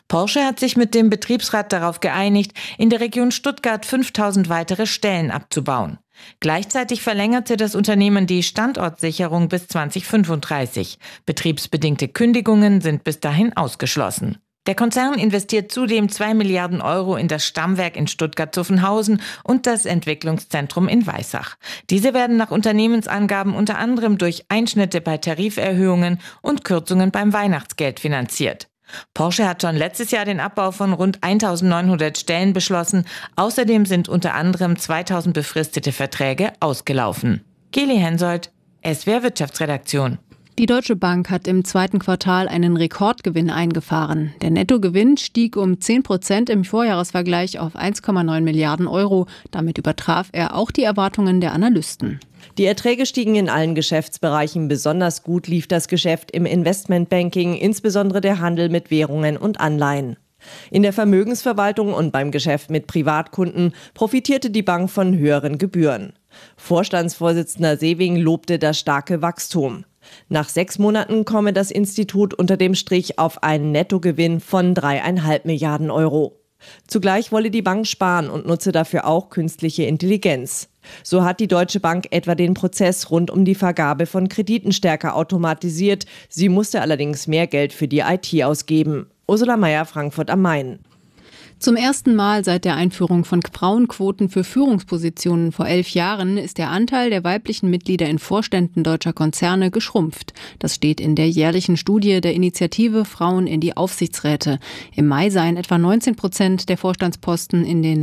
Porsche hat sich mit dem Betriebsrat darauf geeinigt, in der Region Stuttgart 5.000 weitere Stellen abzubauen. Gleichzeitig verlängerte das Unternehmen die Standortsicherung bis 2035. Betriebsbedingte Kündigungen sind bis dahin ausgeschlossen. Der Konzern investiert zudem 2 Milliarden Euro in das Stammwerk in Stuttgart-Zuffenhausen und das Entwicklungszentrum in Weissach. Diese werden nach Unternehmensangaben unter anderem durch Einschnitte bei Tariferhöhungen und Kürzungen beim Weihnachtsgeld finanziert. Porsche hat schon letztes Jahr den Abbau von rund 1.900 Stellen beschlossen. Außerdem sind unter anderem 2.000 befristete Verträge ausgelaufen. Geli Hensoldt, SWR Wirtschaftsredaktion. Die Deutsche Bank hat im zweiten Quartal einen Rekordgewinn eingefahren. Der Nettogewinn stieg um 10% im Vorjahresvergleich auf 1,9 Milliarden Euro. Damit übertraf er auch die Erwartungen der Analysten. Die Erträge stiegen in allen Geschäftsbereichen. Besonders gut lief das Geschäft im Investmentbanking, insbesondere der Handel mit Währungen und Anleihen. In der Vermögensverwaltung und beim Geschäft mit Privatkunden profitierte die Bank von höheren Gebühren. Vorstandsvorsitzender Sewing lobte das starke Wachstum. Nach 6 Monaten komme das Institut unter dem Strich auf einen Nettogewinn von 3,5 Milliarden Euro. Zugleich wolle die Bank sparen und nutze dafür auch künstliche Intelligenz. So hat die Deutsche Bank etwa den Prozess rund um die Vergabe von Krediten stärker automatisiert. Sie musste allerdings mehr Geld für die IT ausgeben. Ursula Mayer, Frankfurt am Main. Zum ersten Mal seit der Einführung von Frauenquoten für Führungspositionen vor 11 Jahren ist der Anteil der weiblichen Mitglieder in Vorständen deutscher Konzerne geschrumpft. Das steht in der jährlichen Studie der Initiative Frauen in die Aufsichtsräte. Im Mai seien etwa 19% der Vorstandsposten in den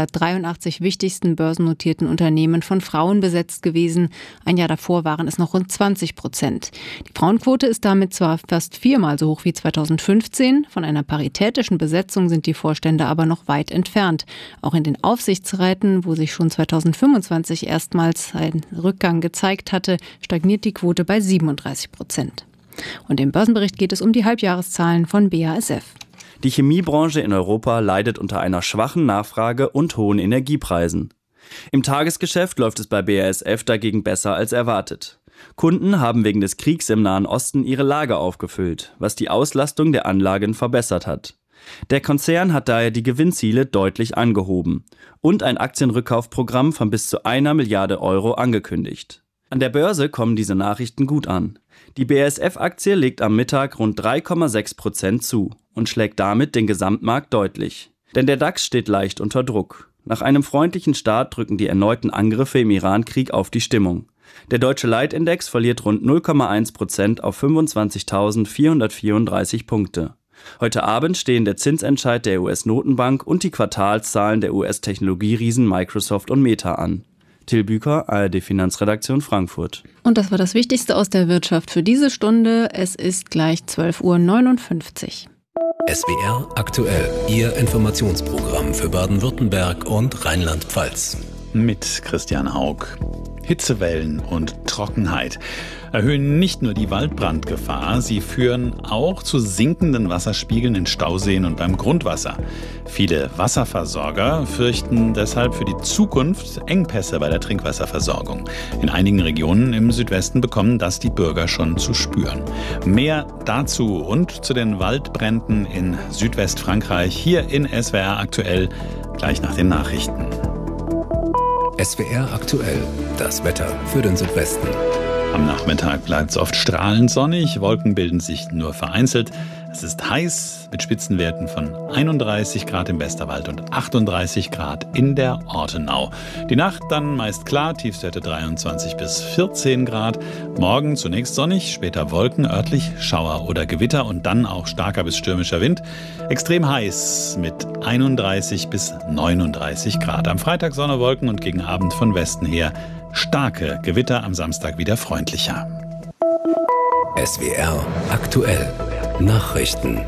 183 wichtigsten börsennotierten Unternehmen von Frauen besetzt gewesen. Ein Jahr davor waren es noch rund 20%. Die Frauenquote ist damit zwar fast 4-mal so hoch wie 2015. Von einer paritätischen Besetzung sind die Vorstände aber noch weit entfernt. Auch in den Aufsichtsräten, wo sich schon 2025 erstmals ein Rückgang gezeigt hatte, stagniert die Quote bei 37%. Und im Börsenbericht geht es um die Halbjahreszahlen von BASF. Die Chemiebranche in Europa leidet unter einer schwachen Nachfrage und hohen Energiepreisen. Im Tagesgeschäft läuft es bei BASF dagegen besser als erwartet. Kunden haben wegen des Kriegs im Nahen Osten ihre Lager aufgefüllt, was die Auslastung der Anlagen verbessert hat. Der Konzern hat daher die Gewinnziele deutlich angehoben und ein Aktienrückkaufprogramm von bis zu 1 Milliarde Euro angekündigt. An der Börse kommen diese Nachrichten gut an. Die BASF-Aktie legt am Mittag rund 3,6% zu und schlägt damit den Gesamtmarkt deutlich. Denn der DAX steht leicht unter Druck. Nach einem freundlichen Start drücken die erneuten Angriffe im Iran-Krieg auf die Stimmung. Der deutsche Leitindex verliert rund 0,1% auf 25.434 Punkte. Heute Abend stehen der Zinsentscheid der US-Notenbank und die Quartalszahlen der US-Technologieriesen Microsoft und Meta an. Till Büker, ARD Finanzredaktion Frankfurt. Und das war das Wichtigste aus der Wirtschaft für diese Stunde. Es ist gleich 12:59 Uhr. SWR aktuell, Ihr Informationsprogramm für Baden-Württemberg und Rheinland-Pfalz. Mit Christian Haug. Hitzewellen und Trockenheit erhöhen nicht nur die Waldbrandgefahr, sie führen auch zu sinkenden Wasserspiegeln in Stauseen und beim Grundwasser. Viele Wasserversorger fürchten deshalb für die Zukunft Engpässe bei der Trinkwasserversorgung. In einigen Regionen im Südwesten bekommen das die Bürger schon zu spüren. Mehr dazu und zu den Waldbränden in Südwestfrankreich hier in SWR aktuell gleich nach den Nachrichten. SWR aktuell, das Wetter für den Südwesten. Am Nachmittag bleibt es oft strahlend sonnig, Wolken bilden sich nur vereinzelt. Es ist heiß mit Spitzenwerten von 31 Grad im Westerwald und 38 Grad in der Ortenau. Die Nacht dann meist klar, Tiefstwerte 23 bis 14 Grad. Morgen zunächst sonnig, später Wolken, örtlich Schauer oder Gewitter und dann auch starker bis stürmischer Wind. Extrem heiß mit 31 bis 39 Grad. Am Freitag Sonne, Wolken und gegen Abend von Westen her starke Gewitter, am Samstag wieder freundlicher. SWR aktuell. Nachrichten.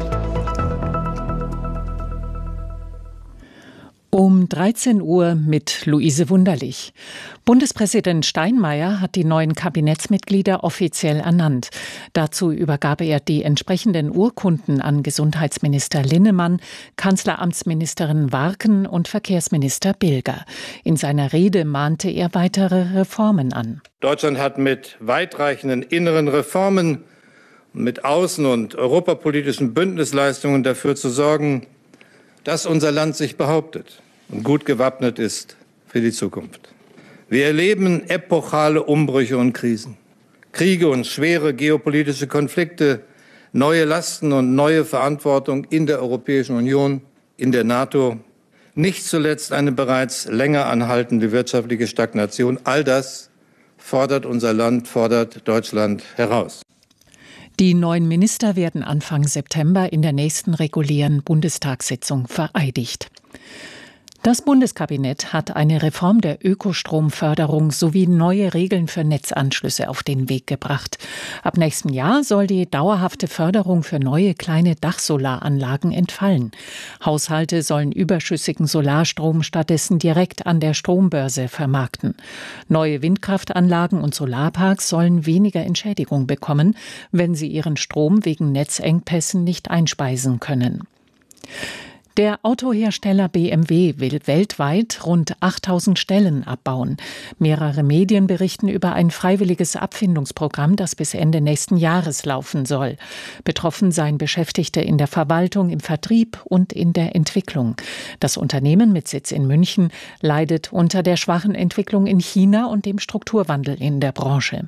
Um 13 Uhr mit Luise Wunderlich. Bundespräsident Steinmeier hat die neuen Kabinettsmitglieder offiziell ernannt. Dazu übergab er die entsprechenden Urkunden an Gesundheitsminister Linnemann, Kanzleramtsministerin Warken und Verkehrsminister Bilger. In seiner Rede mahnte er weitere Reformen an. Deutschland hat mit weitreichenden inneren Reformen mit außen- und europapolitischen Bündnisleistungen dafür zu sorgen, dass unser Land sich behauptet und gut gewappnet ist für die Zukunft. Wir erleben epochale Umbrüche und Krisen, Kriege und schwere geopolitische Konflikte, neue Lasten und neue Verantwortung in der Europäischen Union, in der NATO, nicht zuletzt eine bereits länger anhaltende wirtschaftliche Stagnation. All das fordert unser Land, fordert Deutschland heraus. Die neuen Minister werden Anfang September in der nächsten regulären Bundestagssitzung vereidigt. Das Bundeskabinett hat eine Reform der Ökostromförderung sowie neue Regeln für Netzanschlüsse auf den Weg gebracht. Ab nächstem Jahr soll die dauerhafte Förderung für neue kleine Dachsolaranlagen entfallen. Haushalte sollen überschüssigen Solarstrom stattdessen direkt an der Strombörse vermarkten. Neue Windkraftanlagen und Solarparks sollen weniger Entschädigung bekommen, wenn sie ihren Strom wegen Netzengpässen nicht einspeisen können. Der Autohersteller BMW will weltweit rund 8000 Stellen abbauen. Mehrere Medien berichten über ein freiwilliges Abfindungsprogramm, das bis Ende nächsten Jahres laufen soll. Betroffen seien Beschäftigte in der Verwaltung, im Vertrieb und in der Entwicklung. Das Unternehmen mit Sitz in München leidet unter der schwachen Entwicklung in China und dem Strukturwandel in der Branche.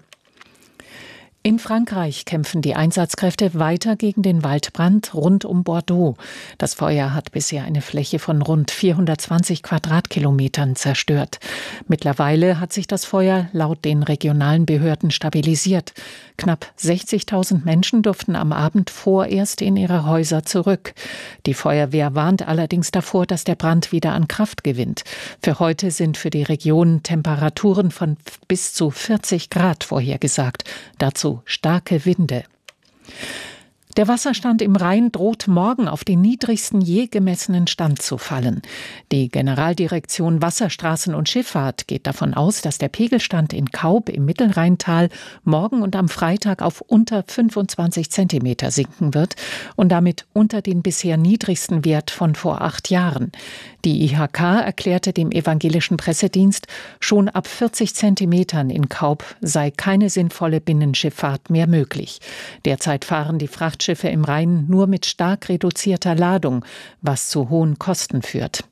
In Frankreich kämpfen die Einsatzkräfte weiter gegen den Waldbrand rund um Bordeaux. Das Feuer hat bisher eine Fläche von rund 420 Quadratkilometern zerstört. Mittlerweile hat sich das Feuer laut den regionalen Behörden stabilisiert. Knapp 60.000 Menschen durften am Abend vorerst in ihre Häuser zurück. Die Feuerwehr warnt allerdings davor, dass der Brand wieder an Kraft gewinnt. Für heute sind für die Region Temperaturen von bis zu 40 Grad vorhergesagt. Dazu starke Winde. Der Wasserstand im Rhein droht morgen auf den niedrigsten je gemessenen Stand zu fallen. Die Generaldirektion Wasserstraßen und Schifffahrt geht davon aus, dass der Pegelstand in Kaub im Mittelrheintal morgen und am Freitag auf unter 25 Zentimeter sinken wird und damit unter den bisher niedrigsten Wert von vor 8 Jahren. Die IHK erklärte dem evangelischen Pressedienst, schon ab 40 Zentimetern in Kaub sei keine sinnvolle Binnenschifffahrt mehr möglich. Derzeit fahren die Frachtschiffe im Rhein nur mit stark reduzierter Ladung, was zu hohen Kosten führt.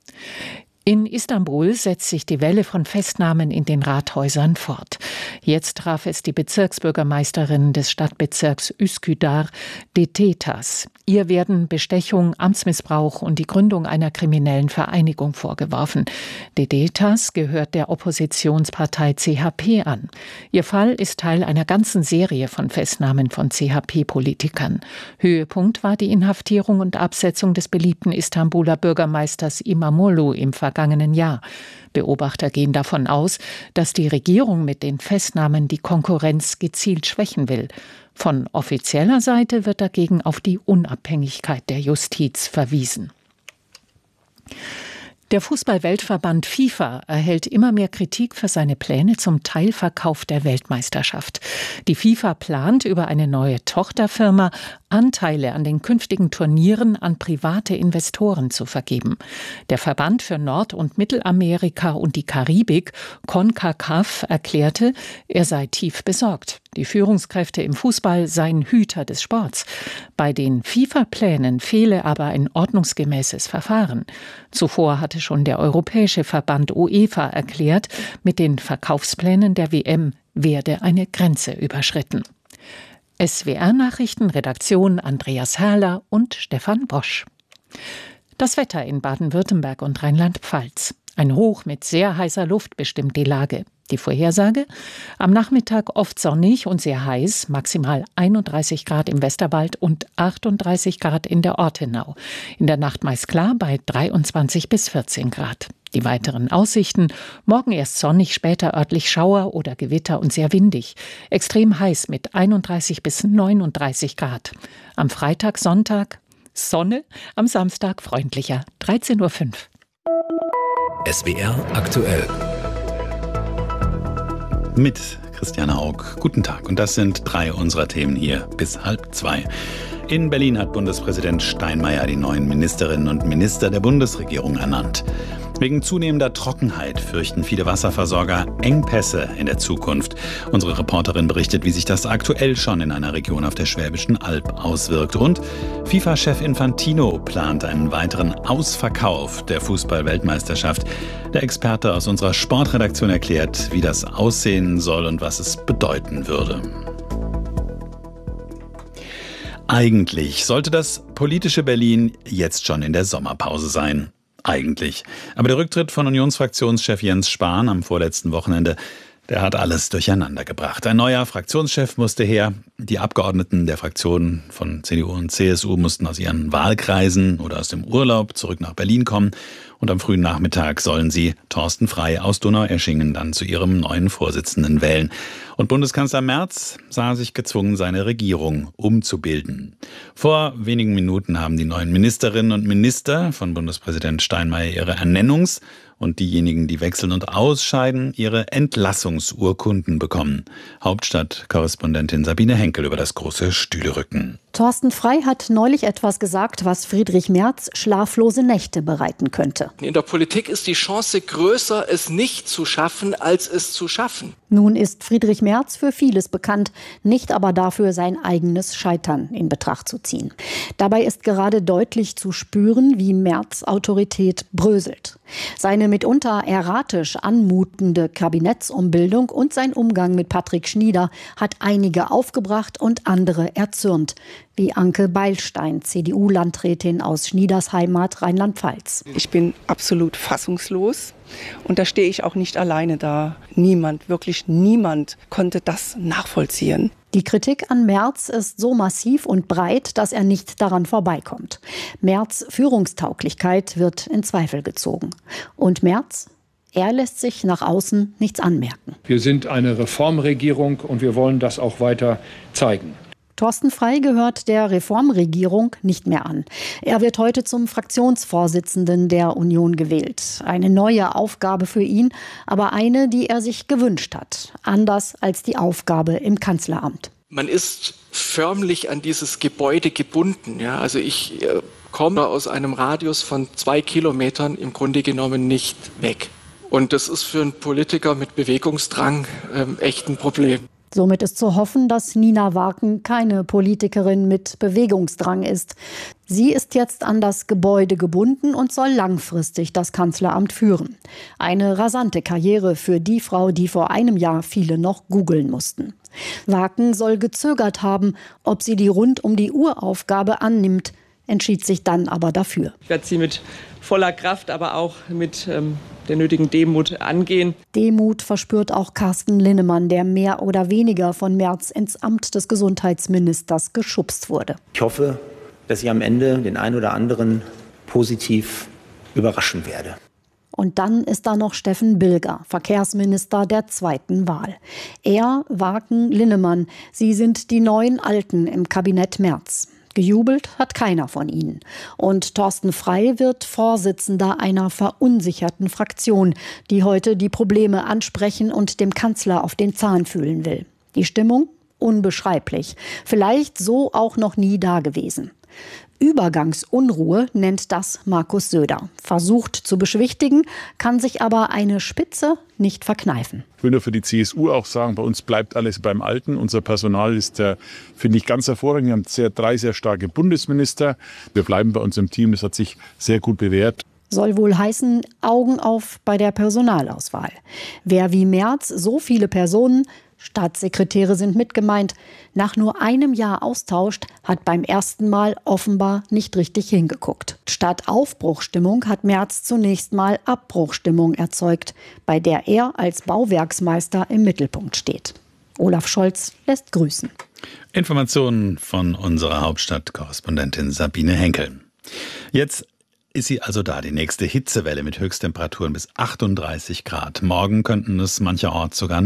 In Istanbul setzt sich die Welle von Festnahmen in den Rathäusern fort. Jetzt traf es die Bezirksbürgermeisterin des Stadtbezirks Üsküdar, Detetas. Ihr werden Bestechung, Amtsmissbrauch und die Gründung einer kriminellen Vereinigung vorgeworfen. Detetas gehört der Oppositionspartei CHP an. Ihr Fall ist Teil einer ganzen Serie von Festnahmen von CHP-Politikern. Höhepunkt war die Inhaftierung und Absetzung des beliebten Istanbuler Bürgermeisters İmamoğlu im vergangenen Jahr. Beobachter gehen davon aus, dass die Regierung mit den Festnahmen die Konkurrenz gezielt schwächen will. Von offizieller Seite wird dagegen auf die Unabhängigkeit der Justiz verwiesen. Der Fußball-Weltverband FIFA erhält immer mehr Kritik für seine Pläne zum Teilverkauf der Weltmeisterschaft. Die FIFA plant, über eine neue Tochterfirma Anteile an den künftigen Turnieren an private Investoren zu vergeben. Der Verband für Nord- und Mittelamerika und die Karibik, CONCACAF, erklärte, er sei tief besorgt. Die Führungskräfte im Fußball seien Hüter des Sports. Bei den FIFA-Plänen fehle aber ein ordnungsgemäßes Verfahren. Zuvor hatte schon der Europäische Verband UEFA erklärt, mit den Verkaufsplänen der WM werde eine Grenze überschritten. SWR-Nachrichten, Redaktion Andreas Herrler und Stefan Bosch. Das Wetter in Baden-Württemberg und Rheinland-Pfalz. Ein Hoch mit sehr heißer Luft bestimmt die Lage. Die Vorhersage: am Nachmittag oft sonnig und sehr heiß, maximal 31 Grad im Westerwald und 38 Grad in der Ortenau. In der Nacht meist klar bei 23 bis 14 Grad. Die weiteren Aussichten: morgen erst sonnig, später örtlich Schauer oder Gewitter und sehr windig. Extrem heiß mit 31 bis 39 Grad. Am Freitag, Sonntag Sonne, am Samstag freundlicher, 13:05 Uhr. SWR aktuell. Mit Christiane Haug. Guten Tag. Und das sind 3 unserer Themen hier bis 1:30. In Berlin hat Bundespräsident Steinmeier die neuen Ministerinnen und Minister der Bundesregierung ernannt. Wegen zunehmender Trockenheit fürchten viele Wasserversorger Engpässe in der Zukunft. Unsere Reporterin berichtet, wie sich das aktuell schon in einer Region auf der Schwäbischen Alb auswirkt. Und FIFA-Chef Infantino plant einen weiteren Ausverkauf der Fußball-Weltmeisterschaft. Der Experte aus unserer Sportredaktion erklärt, wie das aussehen soll und was es bedeuten würde. Eigentlich sollte das politische Berlin jetzt schon in der Sommerpause sein. Eigentlich. Aber der Rücktritt von Unionsfraktionschef Jens Spahn am vorletzten Wochenende, der hat alles durcheinander gebracht. Ein neuer Fraktionschef musste her. Die Abgeordneten der Fraktionen von CDU und CSU mussten aus ihren Wahlkreisen oder aus dem Urlaub zurück nach Berlin kommen. Und am frühen Nachmittag sollen sie Thorsten Frey aus Donaueschingen dann zu ihrem neuen Vorsitzenden wählen. Und Bundeskanzler Merz sah sich gezwungen, seine Regierung umzubilden. Vor wenigen Minuten haben die neuen Ministerinnen und Minister von Bundespräsident Steinmeier ihre Ernennungs- und diejenigen, die wechseln und ausscheiden, ihre Entlassungsurkunden bekommen. Hauptstadtkorrespondentin Sabine Henkel über das große Stühlerücken. Thorsten Frey hat neulich etwas gesagt, was Friedrich Merz schlaflose Nächte bereiten könnte. In der Politik ist die Chance größer, es nicht zu schaffen, als es zu schaffen. Nun ist Friedrich Merz für vieles bekannt, nicht aber dafür, sein eigenes Scheitern in Betracht zu ziehen. Dabei ist gerade deutlich zu spüren, wie Merz' Autorität bröselt. Seine mitunter erratisch anmutende Kabinettsumbildung und sein Umgang mit Patrick Schnieder hat einige aufgebracht und andere erzürnt. Wie Anke Beilstein, CDU-Landrätin aus Schnieders Heimat Rheinland-Pfalz. Ich bin absolut fassungslos und da stehe ich auch nicht alleine da. Niemand, wirklich niemand konnte das nachvollziehen. Die Kritik an Merz ist so massiv und breit, dass er nicht daran vorbeikommt. Merz' Führungstauglichkeit wird in Zweifel gezogen. Und Merz? Er lässt sich nach außen nichts anmerken. Wir sind eine Reformregierung und wir wollen das auch weiter zeigen. Thorsten Frey gehört der Reformregierung nicht mehr an. Er wird heute zum Fraktionsvorsitzenden der Union gewählt. Eine neue Aufgabe für ihn, aber eine, die er sich gewünscht hat. Anders als die Aufgabe im Kanzleramt. Man ist förmlich an dieses Gebäude gebunden. Ja? Also ich komme aus einem Radius von 2 Kilometern im Grunde genommen nicht weg. Und das ist für einen Politiker mit Bewegungsdrang echt ein Problem. Somit ist zu hoffen, dass Nina Waken keine Politikerin mit Bewegungsdrang ist. Sie ist jetzt an das Gebäude gebunden und soll langfristig das Kanzleramt führen. Eine rasante Karriere für die Frau, die vor einem Jahr viele noch googeln mussten. Waken soll gezögert haben, ob sie die Rund-um-die-Uhr-Aufgabe annimmt, entschied sich dann aber dafür. Ich werde sie mit voller Kraft, aber auch mit der nötigen Demut angehen. Demut verspürt auch Carsten Linnemann, der mehr oder weniger von Merz ins Amt des Gesundheitsministers geschubst wurde. Ich hoffe, dass ich am Ende den einen oder anderen positiv überraschen werde. Und dann ist da noch Steffen Bilger, Verkehrsminister der zweiten Wahl. Er, Waken, Linnemann, sie sind die neuen Alten im Kabinett Merz. Gejubelt hat keiner von ihnen. Und Thorsten Frey wird Vorsitzender einer verunsicherten Fraktion, die heute die Probleme ansprechen und dem Kanzler auf den Zahn fühlen will. Die Stimmung? Unbeschreiblich. Vielleicht so auch noch nie dagewesen. Übergangsunruhe nennt das Markus Söder. Versucht zu beschwichtigen, kann sich aber eine Spitze nicht verkneifen. Ich will nur für die CSU auch sagen, bei uns bleibt alles beim Alten. Unser Personal ist, finde ich, ganz hervorragend. Wir haben drei sehr starke Bundesminister. Wir bleiben bei uns im Team. Das hat sich sehr gut bewährt. Soll wohl heißen, Augen auf bei der Personalauswahl. Wer wie Merz so viele Personen, Staatssekretäre sind mitgemeint, nach nur einem Jahr austauscht, hat beim ersten Mal offenbar nicht richtig hingeguckt. Statt Aufbruchstimmung hat Merz zunächst mal Abbruchstimmung erzeugt, bei der er als Bauwerksmeister im Mittelpunkt steht. Olaf Scholz lässt grüßen. Informationen von unserer Hauptstadtkorrespondentin Sabine Henkel. Jetzt ist sie also da, die nächste Hitzewelle mit Höchsttemperaturen bis 38 Grad. Morgen könnten es mancherorts sogar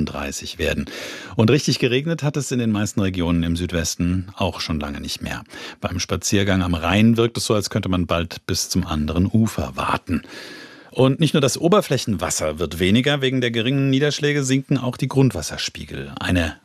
39 werden. Und richtig geregnet hat es in den meisten Regionen im Südwesten auch schon lange nicht mehr. Beim Spaziergang am Rhein wirkt es so, als könnte man bald bis zum anderen Ufer warten. Und nicht nur das Oberflächenwasser wird weniger, wegen der geringen Niederschläge sinken auch die Grundwasserspiegel. Eine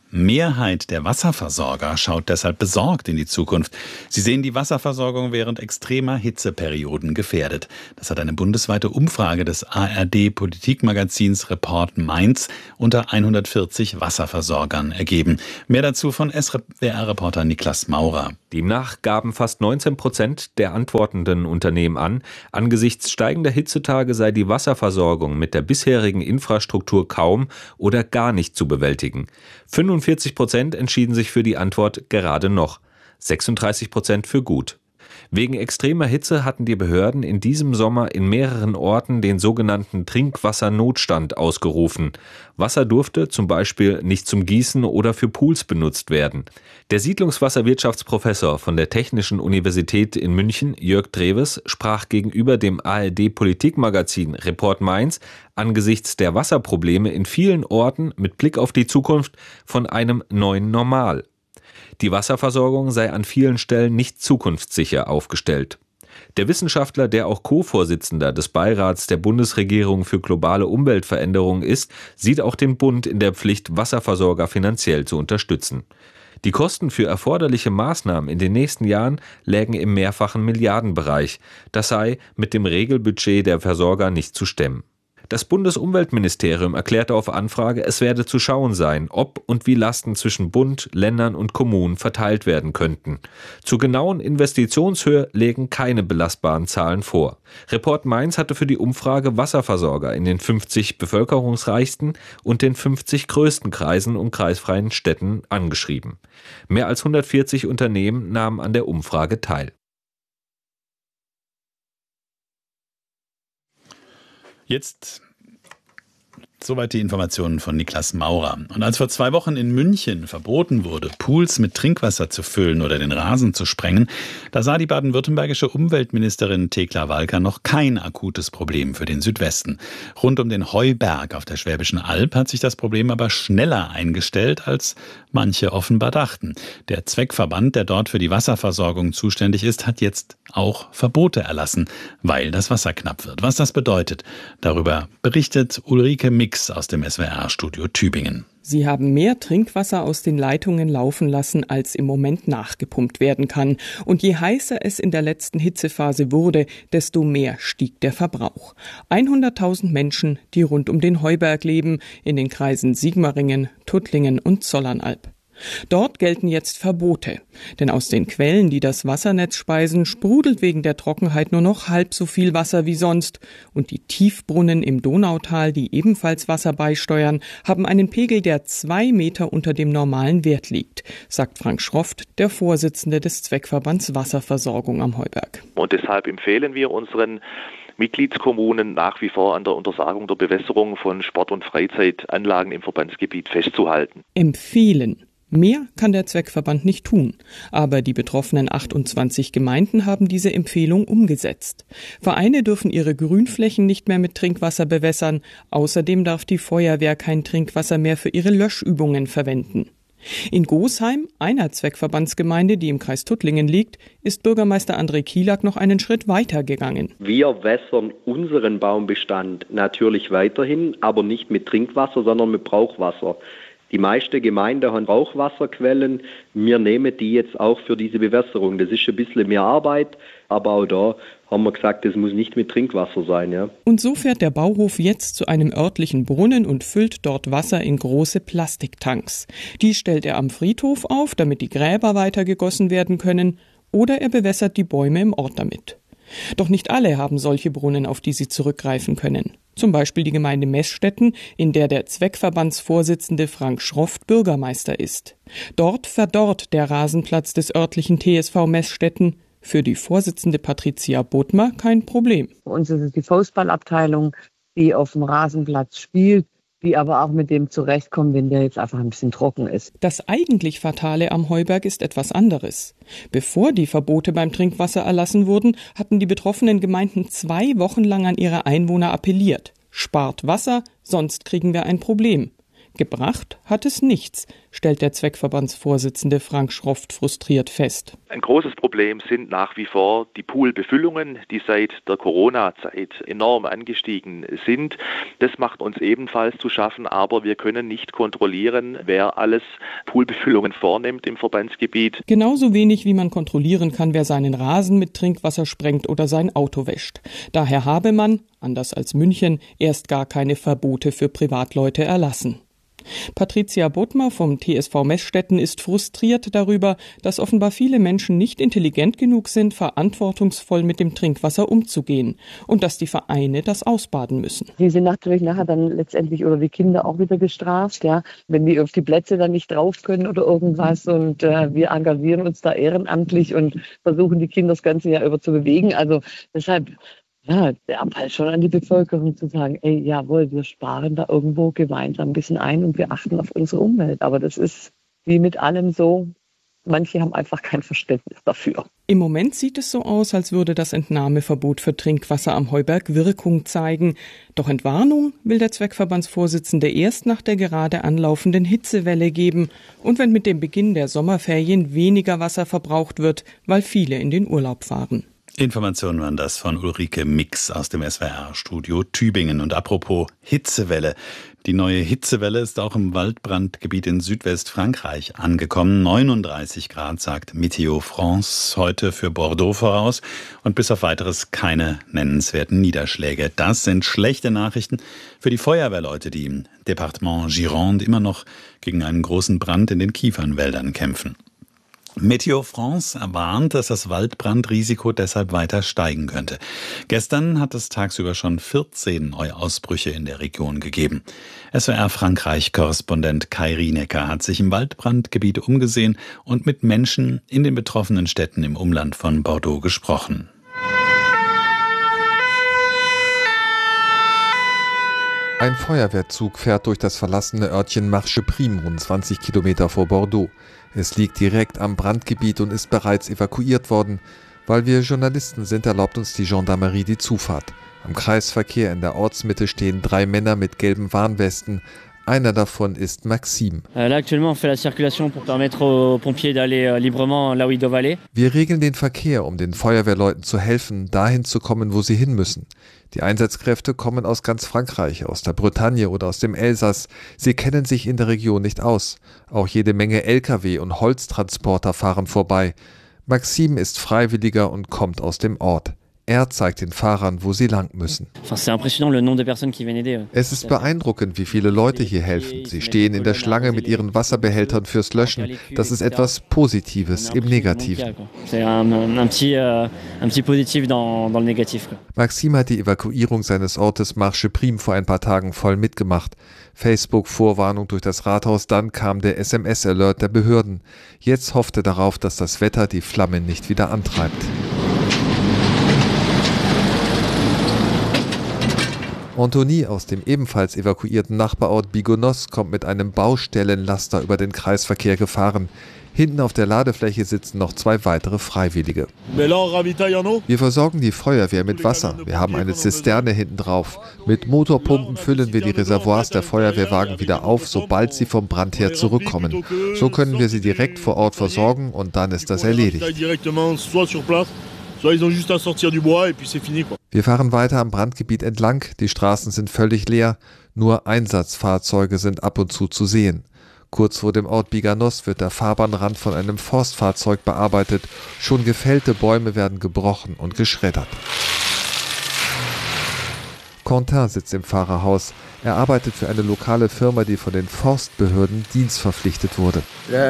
Mehrheit der Wasserversorger schaut deshalb besorgt in die Zukunft. Sie sehen die Wasserversorgung während extremer Hitzeperioden gefährdet. Das hat eine bundesweite Umfrage des ARD-Politikmagazins Report Mainz unter 140 Wasserversorgern ergeben. Mehr dazu von SWR-Reporter Niklas Maurer. Demnach gaben fast 19% der antwortenden Unternehmen an, angesichts steigender Hitzetage sei die Wasserversorgung mit der bisherigen Infrastruktur kaum oder gar nicht zu bewältigen. 45% entschieden sich für die Antwort gerade noch, 36% für gut. Wegen extremer Hitze hatten die Behörden in diesem Sommer in mehreren Orten den sogenannten Trinkwassernotstand ausgerufen. Wasser durfte zum Beispiel nicht zum Gießen oder für Pools benutzt werden. Der Siedlungswasserwirtschaftsprofessor von der Technischen Universität in München, Jörg Dreves, sprach gegenüber dem ARD-Politikmagazin Report Mainz angesichts der Wasserprobleme in vielen Orten mit Blick auf die Zukunft von einem neuen Normal. Die Wasserversorgung sei an vielen Stellen nicht zukunftssicher aufgestellt. Der Wissenschaftler, der auch Co-Vorsitzender des Beirats der Bundesregierung für globale Umweltveränderung ist, sieht auch den Bund in der Pflicht, Wasserversorger finanziell zu unterstützen. Die Kosten für erforderliche Maßnahmen in den nächsten Jahren lägen im mehrfachen Milliardenbereich. Das sei mit dem Regelbudget der Versorger nicht zu stemmen. Das Bundesumweltministerium erklärte auf Anfrage, es werde zu schauen sein, ob und wie Lasten zwischen Bund, Ländern und Kommunen verteilt werden könnten. Zur genauen Investitionshöhe legen keine belastbaren Zahlen vor. Report Mainz hatte für die Umfrage Wasserversorger in den 50 bevölkerungsreichsten und den 50 größten Kreisen und kreisfreien Städten angeschrieben. Mehr als 140 Unternehmen nahmen an der Umfrage teil. Jetzt soweit die Informationen von Niklas Maurer. Und als vor 2 Wochen in München verboten wurde, Pools mit Trinkwasser zu füllen oder den Rasen zu sprengen, da sah die baden-württembergische Umweltministerin Thekla Walker noch kein akutes Problem für den Südwesten. Rund um den Heuberg auf der Schwäbischen Alb hat sich das Problem aber schneller eingestellt, als manche offenbar dachten. Der Zweckverband, der dort für die Wasserversorgung zuständig ist, hat jetzt auch Verbote erlassen, weil das Wasser knapp wird. Was das bedeutet, darüber berichtet Ulrike Mix aus dem SWR-Studio Tübingen. Sie haben mehr Trinkwasser aus den Leitungen laufen lassen, als im Moment nachgepumpt werden kann. Und je heißer es in der letzten Hitzephase wurde, desto mehr stieg der Verbrauch. 100.000 Menschen, die rund um den Heuberg leben, in den Kreisen Sigmaringen, Tuttlingen und Zollernalb. Dort gelten jetzt Verbote, denn aus den Quellen, die das Wassernetz speisen, sprudelt wegen der Trockenheit nur noch halb so viel Wasser wie sonst. Und die Tiefbrunnen im Donautal, die ebenfalls Wasser beisteuern, haben einen Pegel, der 2 Meter unter dem normalen Wert liegt, sagt Frank Schroft, der Vorsitzende des Zweckverbands Wasserversorgung am Heuberg. Und deshalb empfehlen wir unseren Mitgliedskommunen nach wie vor an der Untersagung der Bewässerung von Sport- und Freizeitanlagen im Verbandsgebiet festzuhalten. Empfehlen. Mehr kann der Zweckverband nicht tun, aber die betroffenen 28 Gemeinden haben diese Empfehlung umgesetzt. Vereine dürfen ihre Grünflächen nicht mehr mit Trinkwasser bewässern, außerdem darf die Feuerwehr kein Trinkwasser mehr für ihre Löschübungen verwenden. In Gosheim, einer Zweckverbandsgemeinde, die im Kreis Tuttlingen liegt, ist Bürgermeister André Kielak noch einen Schritt weiter gegangen. Wir wässern unseren Baumbestand natürlich weiterhin, aber nicht mit Trinkwasser, sondern mit Brauchwasser. Die meisten Gemeinden haben Brauchwasserquellen. Wir nehmen die jetzt auch für diese Bewässerung. Das ist ein bisschen mehr Arbeit, aber auch da haben wir gesagt, das muss nicht mit Trinkwasser sein. Ja. Und so fährt der Bauhof jetzt zu einem örtlichen Brunnen und füllt dort Wasser in große Plastiktanks. Die stellt er am Friedhof auf, damit die Gräber weiter gegossen werden können, oder er bewässert die Bäume im Ort damit. Doch nicht alle haben solche Brunnen, auf die sie zurückgreifen können. Zum Beispiel die Gemeinde Meßstetten, in der der Zweckverbandsvorsitzende Frank Schroft Bürgermeister ist. Dort verdorrt der Rasenplatz des örtlichen TSV Meßstetten. Für die Vorsitzende Patricia Bodmer kein Problem. Bei uns ist es die Fußballabteilung, die auf dem Rasenplatz spielt, die aber auch mit dem zurechtkommen, wenn der jetzt einfach ein bisschen trocken ist. Das eigentlich Fatale am Heuberg ist etwas anderes. Bevor die Verbote beim Trinkwasser erlassen wurden, hatten die betroffenen Gemeinden 2 Wochen lang an ihre Einwohner appelliert. Spart Wasser, sonst kriegen wir ein Problem. Gebracht hat es nichts, stellt der Zweckverbandsvorsitzende Frank Schroft frustriert fest. Ein großes Problem sind nach wie vor die Poolbefüllungen, die seit der Corona-Zeit enorm angestiegen sind. Das macht uns ebenfalls zu schaffen, aber wir können nicht kontrollieren, wer alles Poolbefüllungen vornimmt im Verbandsgebiet. Genauso wenig wie man kontrollieren kann, wer seinen Rasen mit Trinkwasser sprengt oder sein Auto wäscht. Daher habe man, anders als München, erst gar keine Verbote für Privatleute erlassen. Patricia Bodmer vom TSV Meßstetten ist frustriert darüber, dass offenbar viele Menschen nicht intelligent genug sind, verantwortungsvoll mit dem Trinkwasser umzugehen und dass die Vereine das ausbaden müssen. Die sind natürlich nachher dann letztendlich oder die Kinder auch wieder gestraft, ja, wenn die auf die Plätze dann nicht drauf können oder irgendwas und wir engagieren uns da ehrenamtlich und versuchen die Kinder das ganze Jahr über zu bewegen. Also deshalb ja, der Appell schon an die Bevölkerung zu sagen, ey, jawohl, wir sparen da irgendwo gemeinsam ein bisschen ein und wir achten auf unsere Umwelt. Aber das ist wie mit allem so, manche haben einfach kein Verständnis dafür. Im Moment sieht es so aus, als würde das Entnahmeverbot für Trinkwasser am Heuberg Wirkung zeigen. Doch Entwarnung will der Zweckverbandsvorsitzende erst nach der gerade anlaufenden Hitzewelle geben und wenn mit dem Beginn der Sommerferien weniger Wasser verbraucht wird, weil viele in den Urlaub fahren. Informationen waren das von Ulrike Mix aus dem SWR-Studio Tübingen. Und apropos Hitzewelle. Die neue Hitzewelle ist auch im Waldbrandgebiet in Südwestfrankreich angekommen. 39 Grad, sagt Météo France heute für Bordeaux voraus. Und bis auf weiteres keine nennenswerten Niederschläge. Das sind schlechte Nachrichten für die Feuerwehrleute, die im Departement Gironde immer noch gegen einen großen Brand in den Kiefernwäldern kämpfen. Météo France warnt, dass das Waldbrandrisiko deshalb weiter steigen könnte. Gestern hat es tagsüber schon 14 neue Ausbrüche in der Region gegeben. SWR-Frankreich-Korrespondent Kai Rienecker hat sich im Waldbrandgebiet umgesehen und mit Menschen in den betroffenen Städten im Umland von Bordeaux gesprochen. Ein Feuerwehrzug fährt durch das verlassene Örtchen Marche-Prime, rund 20 Kilometer vor Bordeaux. Es liegt direkt am Brandgebiet und ist bereits evakuiert worden. Weil wir Journalisten sind, erlaubt uns die Gendarmerie die Zufahrt. Am Kreisverkehr in der Ortsmitte stehen 3 Männer mit gelben Warnwesten. Einer davon ist Maxime. Wir regeln den Verkehr, um den Feuerwehrleuten zu helfen, dahin zu kommen, wo sie hin müssen. Die Einsatzkräfte kommen aus ganz Frankreich, aus der Bretagne oder aus dem Elsass. Sie kennen sich in der Region nicht aus. Auch jede Menge Lkw und Holztransporter fahren vorbei. Maxime ist Freiwilliger und kommt aus dem Ort. Er zeigt den Fahrern, wo sie lang müssen. Es ist beeindruckend, wie viele Leute hier helfen. Sie stehen in der Schlange mit ihren Wasserbehältern fürs Löschen. Das ist etwas Positives im Negativen. Maxime hat die Evakuierung seines Ortes Marche-Prime vor ein paar Tagen voll mitgemacht. Facebook-Vorwarnung durch das Rathaus, dann kam der SMS-Alert der Behörden. Jetzt hofft er darauf, dass das Wetter die Flammen nicht wieder antreibt. Anthony aus dem ebenfalls evakuierten Nachbarort Bigonos kommt mit einem Baustellenlaster über den Kreisverkehr gefahren. Hinten auf der Ladefläche sitzen noch 2 weitere Freiwillige. Wir versorgen die Feuerwehr mit Wasser. Wir haben eine Zisterne hinten drauf. Mit Motorpumpen füllen wir die Reservoirs der Feuerwehrwagen wieder auf, sobald sie vom Brand her zurückkommen. So können wir sie direkt vor Ort versorgen und dann ist das erledigt. Wir fahren weiter am Brandgebiet entlang. Die Straßen sind völlig leer. Nur Einsatzfahrzeuge sind ab und zu sehen. Kurz vor dem Ort Biganos wird der Fahrbahnrand von einem Forstfahrzeug bearbeitet. Schon gefällte Bäume werden gebrochen und geschreddert. Quentin sitzt im Fahrerhaus. Er arbeitet für eine lokale Firma, die von den Forstbehörden dienstverpflichtet wurde.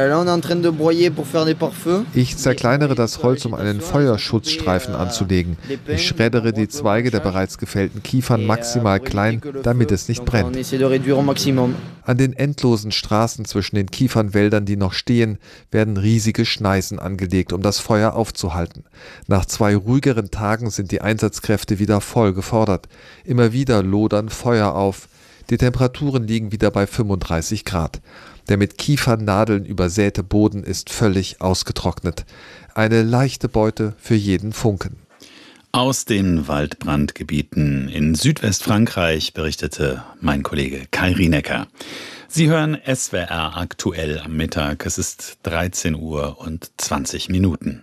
Ich zerkleinere das Holz, um einen Feuerschutzstreifen anzulegen. Ich schreddere die Zweige der bereits gefällten Kiefern maximal klein, damit es nicht brennt. An den endlosen Straßen zwischen den Kiefernwäldern, die noch stehen, werden riesige Schneisen angelegt, um das Feuer aufzuhalten. Nach 2 ruhigeren Tagen sind die Einsatzkräfte wieder voll gefordert. Immer wieder lodern Feuer auf. Die Temperaturen liegen wieder bei 35 Grad. Der mit Kiefernadeln übersäte Boden ist völlig ausgetrocknet. Eine leichte Beute für jeden Funken. Aus den Waldbrandgebieten in Südwestfrankreich berichtete mein Kollege Kai Rienecker. Sie hören SWR aktuell am Mittag. Es ist 13:20 Uhr.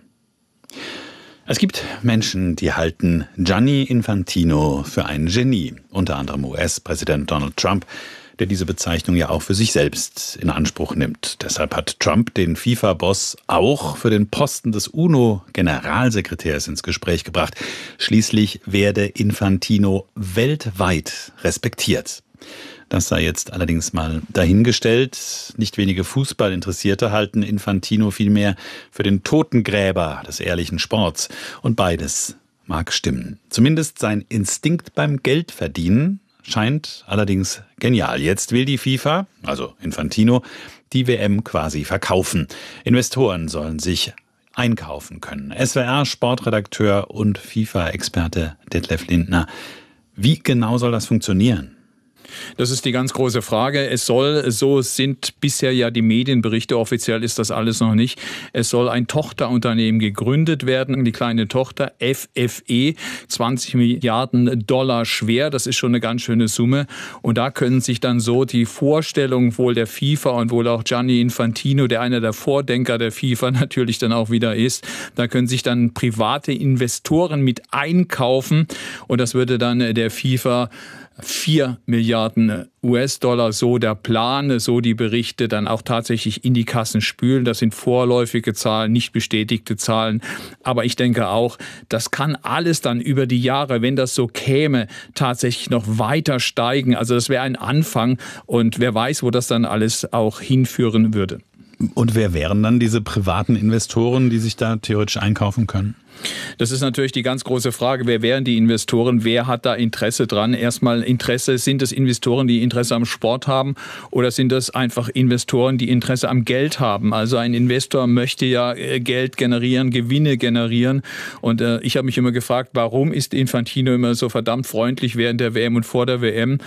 Es gibt Menschen, die halten Gianni Infantino für ein Genie. Unter anderem US-Präsident Donald Trump, der diese Bezeichnung ja auch für sich selbst in Anspruch nimmt. Deshalb hat Trump den FIFA-Boss auch für den Posten des UNO-Generalsekretärs ins Gespräch gebracht. Schließlich werde Infantino weltweit respektiert. Das sei jetzt allerdings mal dahingestellt. Nicht wenige Fußballinteressierte halten Infantino vielmehr für den Totengräber des ehrlichen Sports. Und beides mag stimmen. Zumindest sein Instinkt beim Geldverdienen scheint allerdings genial. Jetzt will die FIFA, also Infantino, die WM quasi verkaufen. Investoren sollen sich einkaufen können. SWR-Sportredakteur und FIFA-Experte Detlef Lindner. Wie genau soll das funktionieren? Das ist die ganz große Frage. So sind bisher ja die Medienberichte, offiziell ist das alles noch nicht. Es soll ein Tochterunternehmen gegründet werden, die kleine Tochter FFE, 20 Milliarden Dollar schwer, das ist schon eine ganz schöne Summe. Und da können sich dann so die Vorstellung wohl der FIFA und wohl auch Gianni Infantino, der einer der Vordenker der FIFA natürlich dann auch wieder ist, da können sich dann private Investoren mit einkaufen und das würde dann der FIFA 4 Milliarden US-Dollar, so der Plan, so die Berichte, dann auch tatsächlich in die Kassen spülen. Das sind vorläufige Zahlen, nicht bestätigte Zahlen. Aber ich denke auch, das kann alles dann über die Jahre, wenn das so käme, tatsächlich noch weiter steigen. Also das wäre ein Anfang und wer weiß, wo das dann alles auch hinführen würde. Und wer wären dann diese privaten Investoren, die sich da theoretisch einkaufen können? Das ist natürlich die ganz große Frage. Wer wären die Investoren? Wer hat da Interesse dran? Erstmal Interesse. Sind es Investoren, die Interesse am Sport haben? Oder sind das einfach Investoren, die Interesse am Geld haben? Also ein Investor möchte ja Geld generieren, Gewinne generieren. Und ich habe mich immer gefragt, warum ist Infantino immer so verdammt freundlich während der WM und vor der WM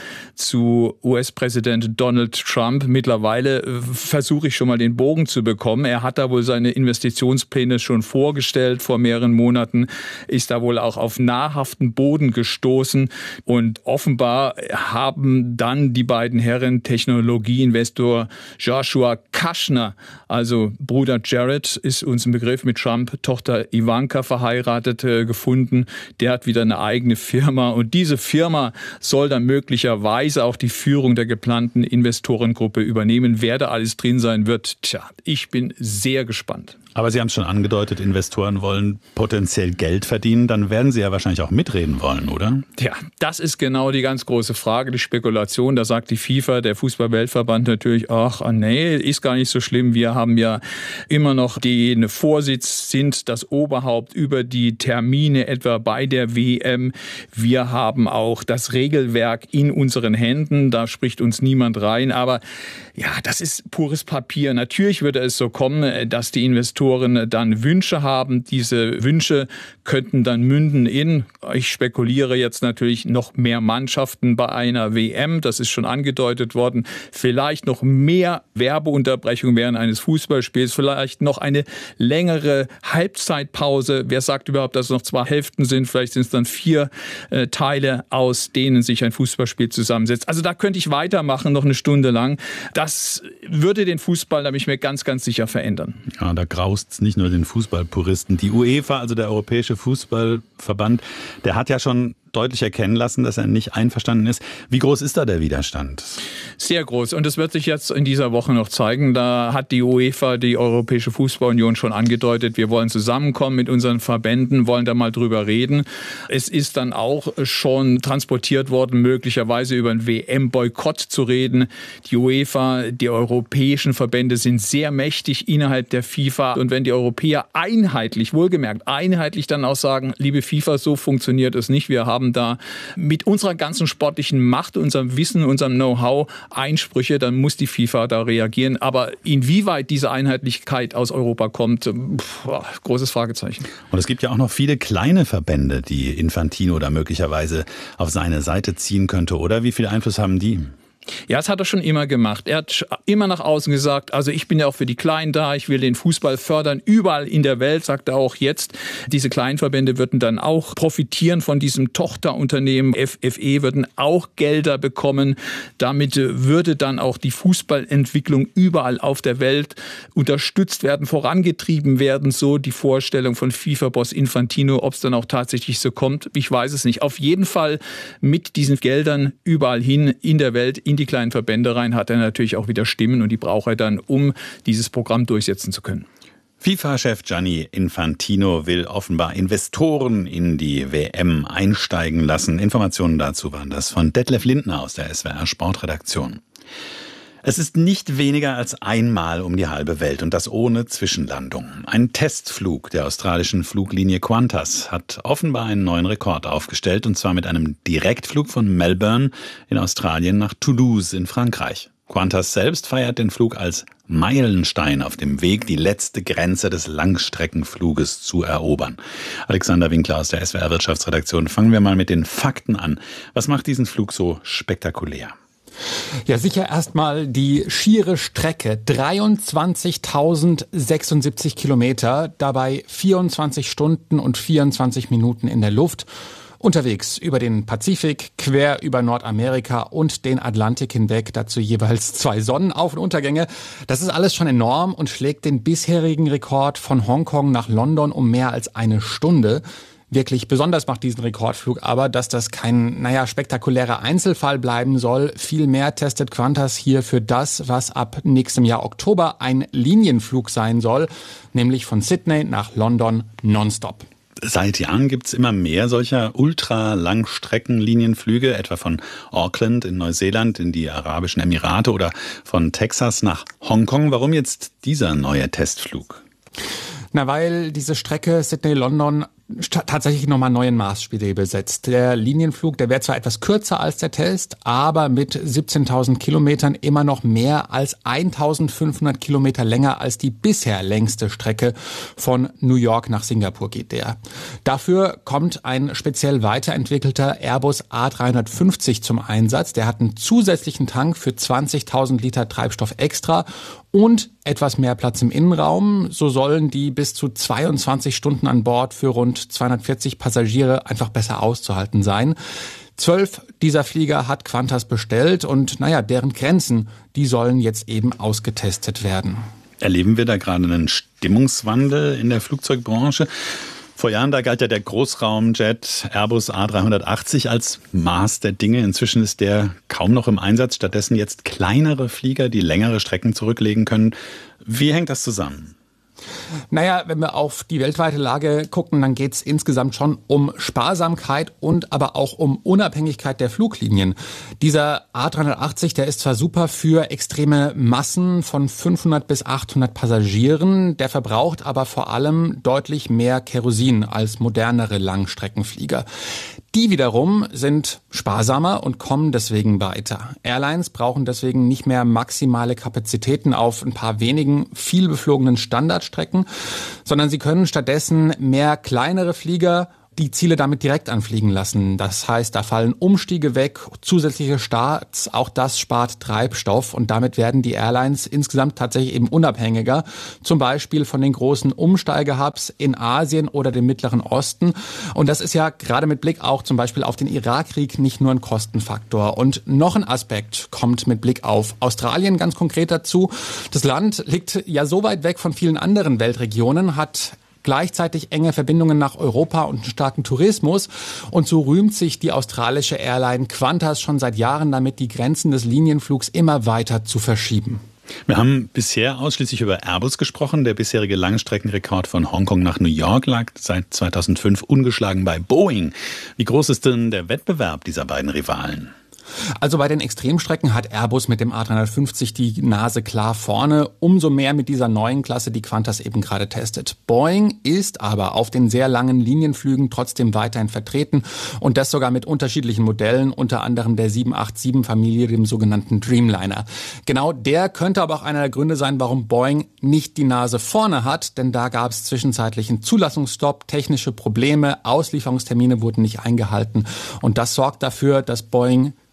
zu US-Präsident Donald Trump? Mittlerweile versuche ich schon mal den Bogen zu bekommen. Er hat da wohl seine Investitionspläne schon vorgestellt vor mehreren Monaten, ist da wohl auch auf nahrhaften Boden gestoßen und offenbar haben dann die beiden Herren Technologieinvestor Joshua Kushner, also Bruder Jared ist uns ein Begriff, mit Trump Tochter Ivanka verheiratet, gefunden. Der hat wieder eine eigene Firma und diese Firma soll dann möglicherweise auch die Führung der geplanten Investorengruppe übernehmen. Wer da alles drin sein wird, ich bin sehr gespannt. Aber Sie haben es schon angedeutet, Investoren wollen potenziell Geld verdienen, dann werden sie ja wahrscheinlich auch mitreden wollen, oder? Ja, das ist genau die ganz große Frage, die Spekulation. Da sagt die FIFA, der Fußball-Weltverband natürlich, ach nee, ist gar nicht so schlimm. Wir haben ja immer noch den Vorsitz, sind das Oberhaupt über die Termine etwa bei der WM. Wir haben auch das Regelwerk in unseren Händen, da spricht uns niemand rein. Aber ja, das ist pures Papier. Natürlich würde es so kommen, dass die Investoren dann Wünsche haben. Diese Wünsche könnten dann münden in, ich spekuliere jetzt natürlich, noch mehr Mannschaften bei einer WM. Das ist schon angedeutet worden. Vielleicht noch mehr Werbeunterbrechung während eines Fußballspiels. Vielleicht noch eine längere Halbzeitpause. Wer sagt überhaupt, dass es noch 2 Hälften sind? Vielleicht sind es dann 4 Teile, aus denen sich ein Fußballspiel zusammensetzt. Also da könnte ich weitermachen, noch eine Stunde lang. Das würde den Fußball, da bin ich mir ganz, ganz sicher, verändern. Ja, da graust es nicht nur den Fußballpuristen. Die UEFA, also der Europäische Fußballverband, der hat ja schon deutlich erkennen lassen, dass er nicht einverstanden ist. Wie groß ist da der Widerstand? Sehr groß. Und das wird sich jetzt in dieser Woche noch zeigen. Da hat die UEFA, die Europäische Fußballunion, schon angedeutet, wir wollen zusammenkommen mit unseren Verbänden, wollen da mal drüber reden. Es ist dann auch schon transportiert worden, möglicherweise über einen WM-Boykott zu reden. Die UEFA, die europäischen Verbände sind sehr mächtig innerhalb der FIFA. Und wenn die Europäer einheitlich, wohlgemerkt, einheitlich dann auch sagen, liebe FIFA, so funktioniert es nicht, wir haben da mit unserer ganzen sportlichen Macht, unserem Wissen, unserem Know-how Einsprüche, dann muss die FIFA da reagieren. Aber inwieweit diese Einheitlichkeit aus Europa kommt, großes Fragezeichen. Und es gibt ja auch noch viele kleine Verbände, die Infantino da möglicherweise auf seine Seite ziehen könnte, oder? Wie viel Einfluss haben die? Ja, das hat er schon immer gemacht. Er hat immer nach außen gesagt, also ich bin ja auch für die Kleinen da, ich will den Fußball fördern, überall in der Welt, sagt er auch jetzt. Diese Kleinverbände würden dann auch profitieren von diesem Tochterunternehmen. FFE würden auch Gelder bekommen. Damit würde dann auch die Fußballentwicklung überall auf der Welt unterstützt werden, vorangetrieben werden. So die Vorstellung von FIFA-Boss Infantino. Ob es dann auch tatsächlich so kommt, ich weiß es nicht. Auf jeden Fall mit diesen Geldern überall hin in der Welt, in die kleinen Verbände rein, hat er natürlich auch wieder Stimmen und die braucht er dann, um dieses Programm durchsetzen zu können. FIFA-Chef Gianni Infantino will offenbar Investoren in die WM einsteigen lassen. Informationen dazu waren das von Detlef Lindner aus der SWR Sportredaktion. Es ist nicht weniger als einmal um die halbe Welt und das ohne Zwischenlandung. Ein Testflug der australischen Fluglinie Qantas hat offenbar einen neuen Rekord aufgestellt, und zwar mit einem Direktflug von Melbourne in Australien nach Toulouse in Frankreich. Qantas selbst feiert den Flug als Meilenstein auf dem Weg, die letzte Grenze des Langstreckenfluges zu erobern. Alexander Winkler aus der SWR Wirtschaftsredaktion. Fangen wir mal mit den Fakten an. Was macht diesen Flug so spektakulär? Ja, sicher erstmal die schiere Strecke. 23.076 Kilometer, dabei 24 Stunden und 24 Minuten in der Luft. Unterwegs über den Pazifik, quer über Nordamerika und den Atlantik hinweg, dazu jeweils 2 Sonnenauf- und Untergänge. Das ist alles schon enorm und schlägt den bisherigen Rekord von Hongkong nach London um mehr als 1 Stunde. Wirklich besonders macht diesen Rekordflug aber, dass das kein, spektakulärer Einzelfall bleiben soll. Vielmehr testet Qantas hier für das, was ab nächstem Jahr Oktober ein Linienflug sein soll, nämlich von Sydney nach London nonstop. Seit Jahren gibt's immer mehr solcher Ultra-Langstreckenlinienflüge, etwa von Auckland in Neuseeland in die Arabischen Emirate oder von Texas nach Hongkong. Warum jetzt dieser neue Testflug? Weil diese Strecke Sydney-London tatsächlich nochmal neuen Maßstäbe setzt. Der Linienflug, der wäre zwar etwas kürzer als der Test, aber mit 17.000 Kilometern immer noch mehr als 1.500 Kilometer länger als die bisher längste Strecke von New York nach Singapur geht der. Dafür kommt ein speziell weiterentwickelter Airbus A350 zum Einsatz. Der hat einen zusätzlichen Tank für 20.000 Liter Treibstoff extra und etwas mehr Platz im Innenraum. So sollen die bis zu 22 Stunden an Bord für rund 240 Passagiere einfach besser auszuhalten sein. 12 dieser Flieger hat Qantas bestellt und deren Grenzen, die sollen jetzt eben ausgetestet werden. Erleben wir da gerade einen Stimmungswandel in der Flugzeugbranche? Vor Jahren, da galt ja der Großraumjet Airbus A380 als Maß der Dinge. Inzwischen ist der kaum noch im Einsatz. Stattdessen jetzt kleinere Flieger, die längere Strecken zurücklegen können. Wie hängt das zusammen? Wenn wir auf die weltweite Lage gucken, dann geht es insgesamt schon um Sparsamkeit und aber auch um Unabhängigkeit der Fluglinien. Dieser A380, der ist zwar super für extreme Massen von 500 bis 800 Passagieren, der verbraucht aber vor allem deutlich mehr Kerosin als modernere Langstreckenflieger. Die wiederum sind sparsamer und kommen deswegen weiter. Airlines brauchen deswegen nicht mehr maximale Kapazitäten auf ein paar wenigen vielbeflogenen Standardstrecken, sondern sie können stattdessen mehr kleinere Flieger die Ziele damit direkt anfliegen lassen. Das heißt, da fallen Umstiege weg, zusätzliche Starts, auch das spart Treibstoff und damit werden die Airlines insgesamt tatsächlich eben unabhängiger, zum Beispiel von den großen Umsteigehubs in Asien oder dem Mittleren Osten. Und das ist ja gerade mit Blick auch zum Beispiel auf den Irakkrieg nicht nur ein Kostenfaktor. Und noch ein Aspekt kommt mit Blick auf Australien ganz konkret dazu. Das Land liegt ja so weit weg von vielen anderen Weltregionen, hat gleichzeitig enge Verbindungen nach Europa und einen starken Tourismus. Und so rühmt sich die australische Airline Qantas schon seit Jahren damit, die Grenzen des Linienflugs immer weiter zu verschieben. Wir haben bisher ausschließlich über Airbus gesprochen. Der bisherige Langstreckenrekord von Hongkong nach New York lag seit 2005 ungeschlagen bei Boeing. Wie groß ist denn der Wettbewerb dieser beiden Rivalen? Also bei den Extremstrecken hat Airbus mit dem A350 die Nase klar vorne, umso mehr mit dieser neuen Klasse, die Qantas eben gerade testet. Boeing ist aber auf den sehr langen Linienflügen trotzdem weiterhin vertreten und das sogar mit unterschiedlichen Modellen, unter anderem der 787-Familie, dem sogenannten Dreamliner. Genau der könnte aber auch einer der Gründe sein, warum Boeing nicht die Nase vorne hat, denn da gab es zwischenzeitlich einen Zulassungsstopp, technische Probleme, Auslieferungstermine wurden nicht eingehalten und das sorgt dafür, dass Boeing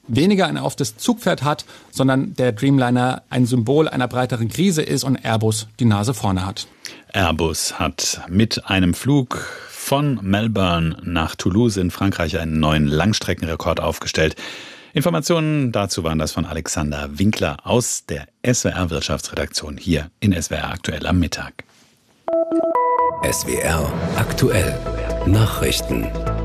weniger ein auf das Zugpferd hat, sondern der Dreamliner ein Symbol einer breiteren Krise ist und Airbus die Nase vorne hat. Airbus hat mit einem Flug von Melbourne nach Toulouse in Frankreich einen neuen Langstreckenrekord aufgestellt. Informationen dazu waren das von Alexander Winkler aus der SWR Wirtschaftsredaktion hier in SWR Aktuell am Mittag. SWR Aktuell Nachrichten.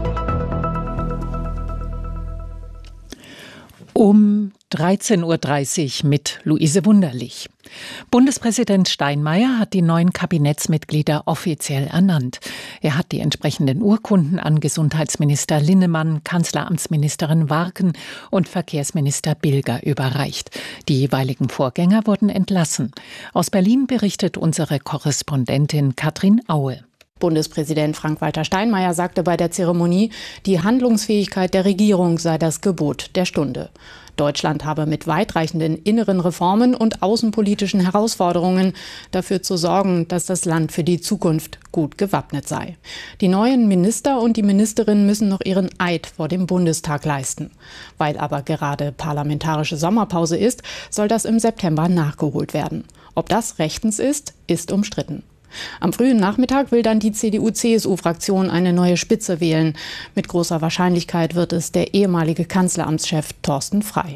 Um 13.30 Uhr mit Luise Wunderlich. Bundespräsident Steinmeier hat die neuen Kabinettsmitglieder offiziell ernannt. Er hat die entsprechenden Urkunden an Gesundheitsminister Linnemann, Kanzleramtsministerin Warken und Verkehrsminister Bilger überreicht. Die jeweiligen Vorgänger wurden entlassen. Aus Berlin berichtet unsere Korrespondentin Katrin Aue. Bundespräsident Frank-Walter Steinmeier sagte bei der Zeremonie, die Handlungsfähigkeit der Regierung sei das Gebot der Stunde. Deutschland habe mit weitreichenden inneren Reformen und außenpolitischen Herausforderungen dafür zu sorgen, dass das Land für die Zukunft gut gewappnet sei. Die neuen Minister und die Ministerinnen müssen noch ihren Eid vor dem Bundestag leisten. Weil aber gerade parlamentarische Sommerpause ist, soll das im September nachgeholt werden. Ob das rechtens ist umstritten. Am frühen Nachmittag will dann die CDU-CSU-Fraktion eine neue Spitze wählen. Mit großer Wahrscheinlichkeit wird es der ehemalige Kanzleramtschef Thorsten Frey.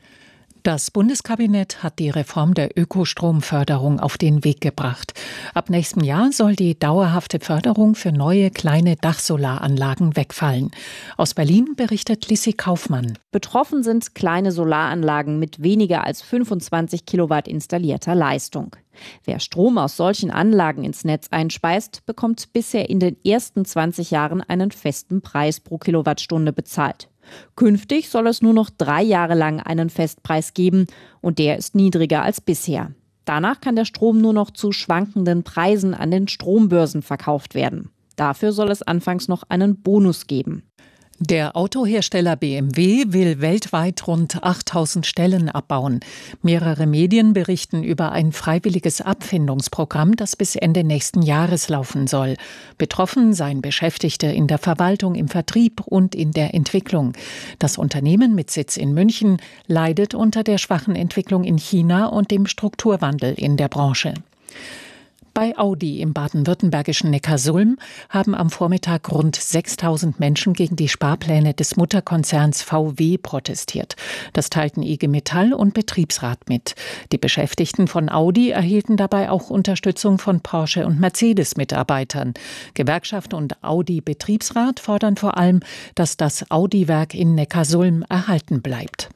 Das Bundeskabinett hat die Reform der Ökostromförderung auf den Weg gebracht. Ab nächstem Jahr soll die dauerhafte Förderung für neue kleine Dachsolaranlagen wegfallen. Aus Berlin berichtet Lissi Kaufmann. Betroffen sind kleine Solaranlagen mit weniger als 25 Kilowatt installierter Leistung. Wer Strom aus solchen Anlagen ins Netz einspeist, bekommt bisher in den ersten 20 Jahren einen festen Preis pro Kilowattstunde bezahlt. Künftig soll es nur noch 3 Jahre lang einen Festpreis geben und der ist niedriger als bisher. Danach kann der Strom nur noch zu schwankenden Preisen an den Strombörsen verkauft werden. Dafür soll es anfangs noch einen Bonus geben. Der Autohersteller BMW will weltweit rund 8000 Stellen abbauen. Mehrere Medien berichten über ein freiwilliges Abfindungsprogramm, das bis Ende nächsten Jahres laufen soll. Betroffen seien Beschäftigte in der Verwaltung, im Vertrieb und in der Entwicklung. Das Unternehmen mit Sitz in München leidet unter der schwachen Entwicklung in China und dem Strukturwandel in der Branche. Bei Audi im baden-württembergischen Neckarsulm haben am Vormittag rund 6.000 Menschen gegen die Sparpläne des Mutterkonzerns VW protestiert. Das teilten IG Metall und Betriebsrat mit. Die Beschäftigten von Audi erhielten dabei auch Unterstützung von Porsche und Mercedes-Mitarbeitern. Gewerkschaft und Audi-Betriebsrat fordern vor allem, dass das Audi-Werk in Neckarsulm erhalten bleibt.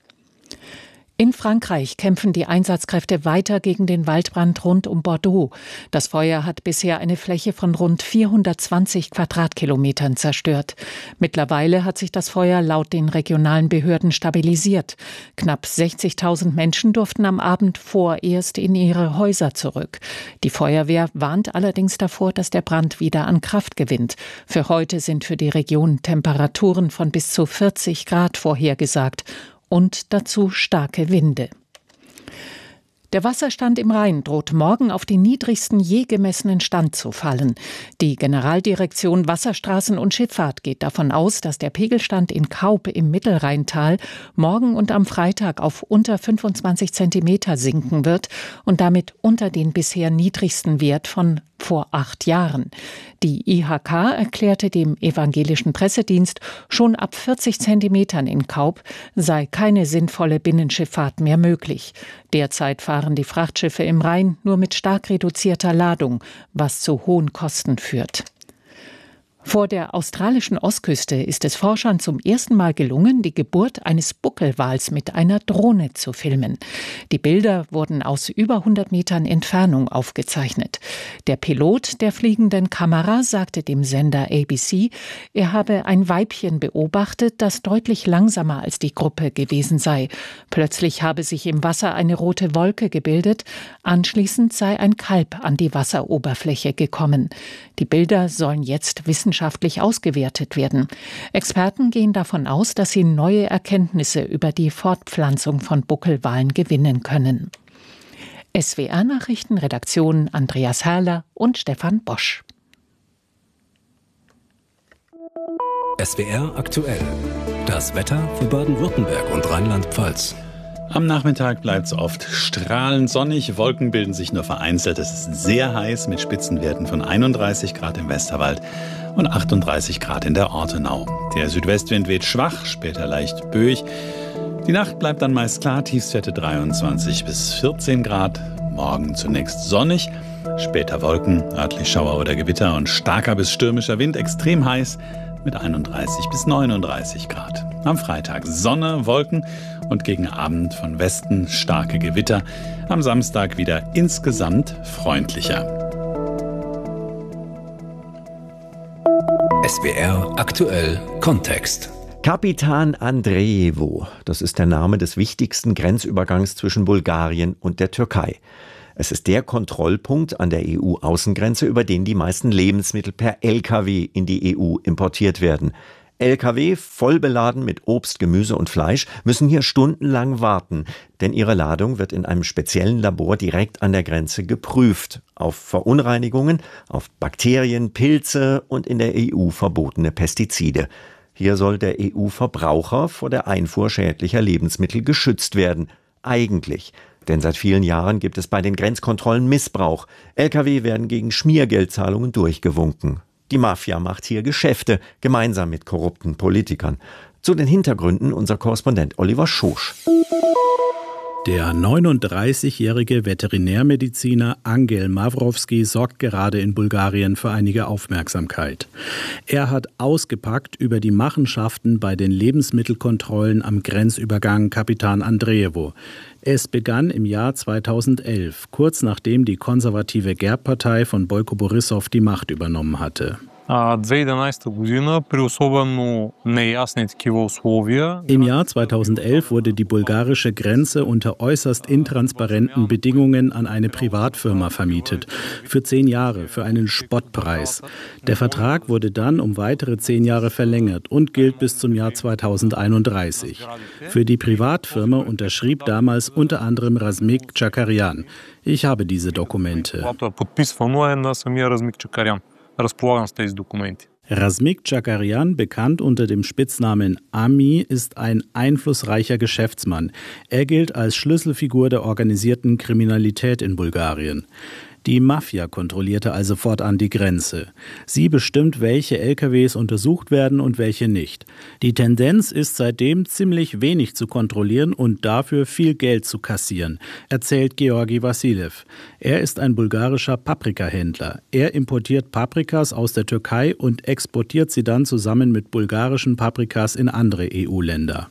In Frankreich kämpfen die Einsatzkräfte weiter gegen den Waldbrand rund um Bordeaux. Das Feuer hat bisher eine Fläche von rund 420 Quadratkilometern zerstört. Mittlerweile hat sich das Feuer laut den regionalen Behörden stabilisiert. Knapp 60.000 Menschen durften am Abend vorerst in ihre Häuser zurück. Die Feuerwehr warnt allerdings davor, dass der Brand wieder an Kraft gewinnt. Für heute sind für die Region Temperaturen von bis zu 40 Grad vorhergesagt. Und dazu starke Winde. Der Wasserstand im Rhein droht morgen auf den niedrigsten je gemessenen Stand zu fallen. Die Generaldirektion Wasserstraßen und Schifffahrt geht davon aus, dass der Pegelstand in Kaub im Mittelrheintal morgen und am Freitag auf unter 25 Zentimeter sinken wird und damit unter den bisher niedrigsten Wert von vor 8 Jahren. Die IHK erklärte dem evangelischen Pressedienst, schon ab 40 Zentimetern in Kaub sei keine sinnvolle Binnenschifffahrt mehr möglich. Derzeit fahren die Frachtschiffe im Rhein nur mit stark reduzierter Ladung, was zu hohen Kosten führt. Vor der australischen Ostküste ist es Forschern zum ersten Mal gelungen, die Geburt eines Buckelwals mit einer Drohne zu filmen. Die Bilder wurden aus über 100 Metern Entfernung aufgezeichnet. Der Pilot der fliegenden Kamera sagte dem Sender ABC, er habe ein Weibchen beobachtet, das deutlich langsamer als die Gruppe gewesen sei. Plötzlich habe sich im Wasser eine rote Wolke gebildet. Anschließend sei ein Kalb an die Wasseroberfläche gekommen. Die Bilder sollen jetzt wissenschaftlich ausgewertet werden. Experten gehen davon aus, dass sie neue Erkenntnisse über die Fortpflanzung von Buckelwalen gewinnen können. SWR-Nachrichten, Redaktion Andreas Herrler und Stefan Bosch. SWR aktuell. Das Wetter für Baden-Württemberg und Rheinland-Pfalz. Am Nachmittag bleibt es oft strahlend sonnig, Wolken bilden sich nur vereinzelt. Es ist sehr heiß mit Spitzenwerten von 31 Grad im Westerwald und 38 Grad in der Ortenau. Der Südwestwind weht schwach, später leicht böig. Die Nacht bleibt dann meist klar, Tiefstwerte 23 bis 14 Grad. Morgen zunächst sonnig, später Wolken, örtlich Schauer oder Gewitter und starker bis stürmischer Wind, extrem heiß mit 31 bis 39 Grad. Am Freitag Sonne, Wolken und gegen Abend von Westen starke Gewitter. Am Samstag wieder insgesamt freundlicher. SWR aktuell Kontext. Kapitan Andreevo, das ist der Name des wichtigsten Grenzübergangs zwischen Bulgarien und der Türkei. Es ist der Kontrollpunkt an der EU-Außengrenze, über den die meisten Lebensmittel per Lkw in die EU importiert werden. Lkw, voll beladen mit Obst, Gemüse und Fleisch, müssen hier stundenlang warten, denn ihre Ladung wird in einem speziellen Labor direkt an der Grenze geprüft. Auf Verunreinigungen, auf Bakterien, Pilze und in der EU verbotene Pestizide. Hier soll der EU-Verbraucher vor der Einfuhr schädlicher Lebensmittel geschützt werden. Eigentlich. Denn seit vielen Jahren gibt es bei den Grenzkontrollen Missbrauch. Lkw werden gegen Schmiergeldzahlungen durchgewunken. Die Mafia macht hier Geschäfte, gemeinsam mit korrupten Politikern. Zu den Hintergründen unser Korrespondent Oliver Schosch. Der 39-jährige Veterinärmediziner Angel Mavrovski sorgt gerade in Bulgarien für einige Aufmerksamkeit. Er hat ausgepackt über die Machenschaften bei den Lebensmittelkontrollen am Grenzübergang Kapitan Andreevo. Es begann im Jahr 2011, kurz nachdem die konservative GERB-Partei von Boyko Borissow die Macht übernommen hatte. Im Jahr 2011 wurde die bulgarische Grenze unter äußerst intransparenten Bedingungen an eine Privatfirma vermietet. Für 10 Jahre, für einen Spottpreis. Der Vertrag wurde dann um weitere 10 Jahre verlängert und gilt bis zum Jahr 2031. Für die Privatfirma unterschrieb damals unter anderem Razmik Chakarian. Ich habe diese Dokumente. Razmik Chakarian, bekannt unter dem Spitznamen Ami, ist ein einflussreicher Geschäftsmann. Er gilt als Schlüsselfigur der organisierten Kriminalität in Bulgarien. Die Mafia kontrollierte also fortan die Grenze. Sie bestimmt, welche LKWs untersucht werden und welche nicht. Die Tendenz ist seitdem, ziemlich wenig zu kontrollieren und dafür viel Geld zu kassieren, erzählt Georgi Vassilev. Er ist ein bulgarischer Paprikahändler. Er importiert Paprikas aus der Türkei und exportiert sie dann zusammen mit bulgarischen Paprikas in andere EU-Länder.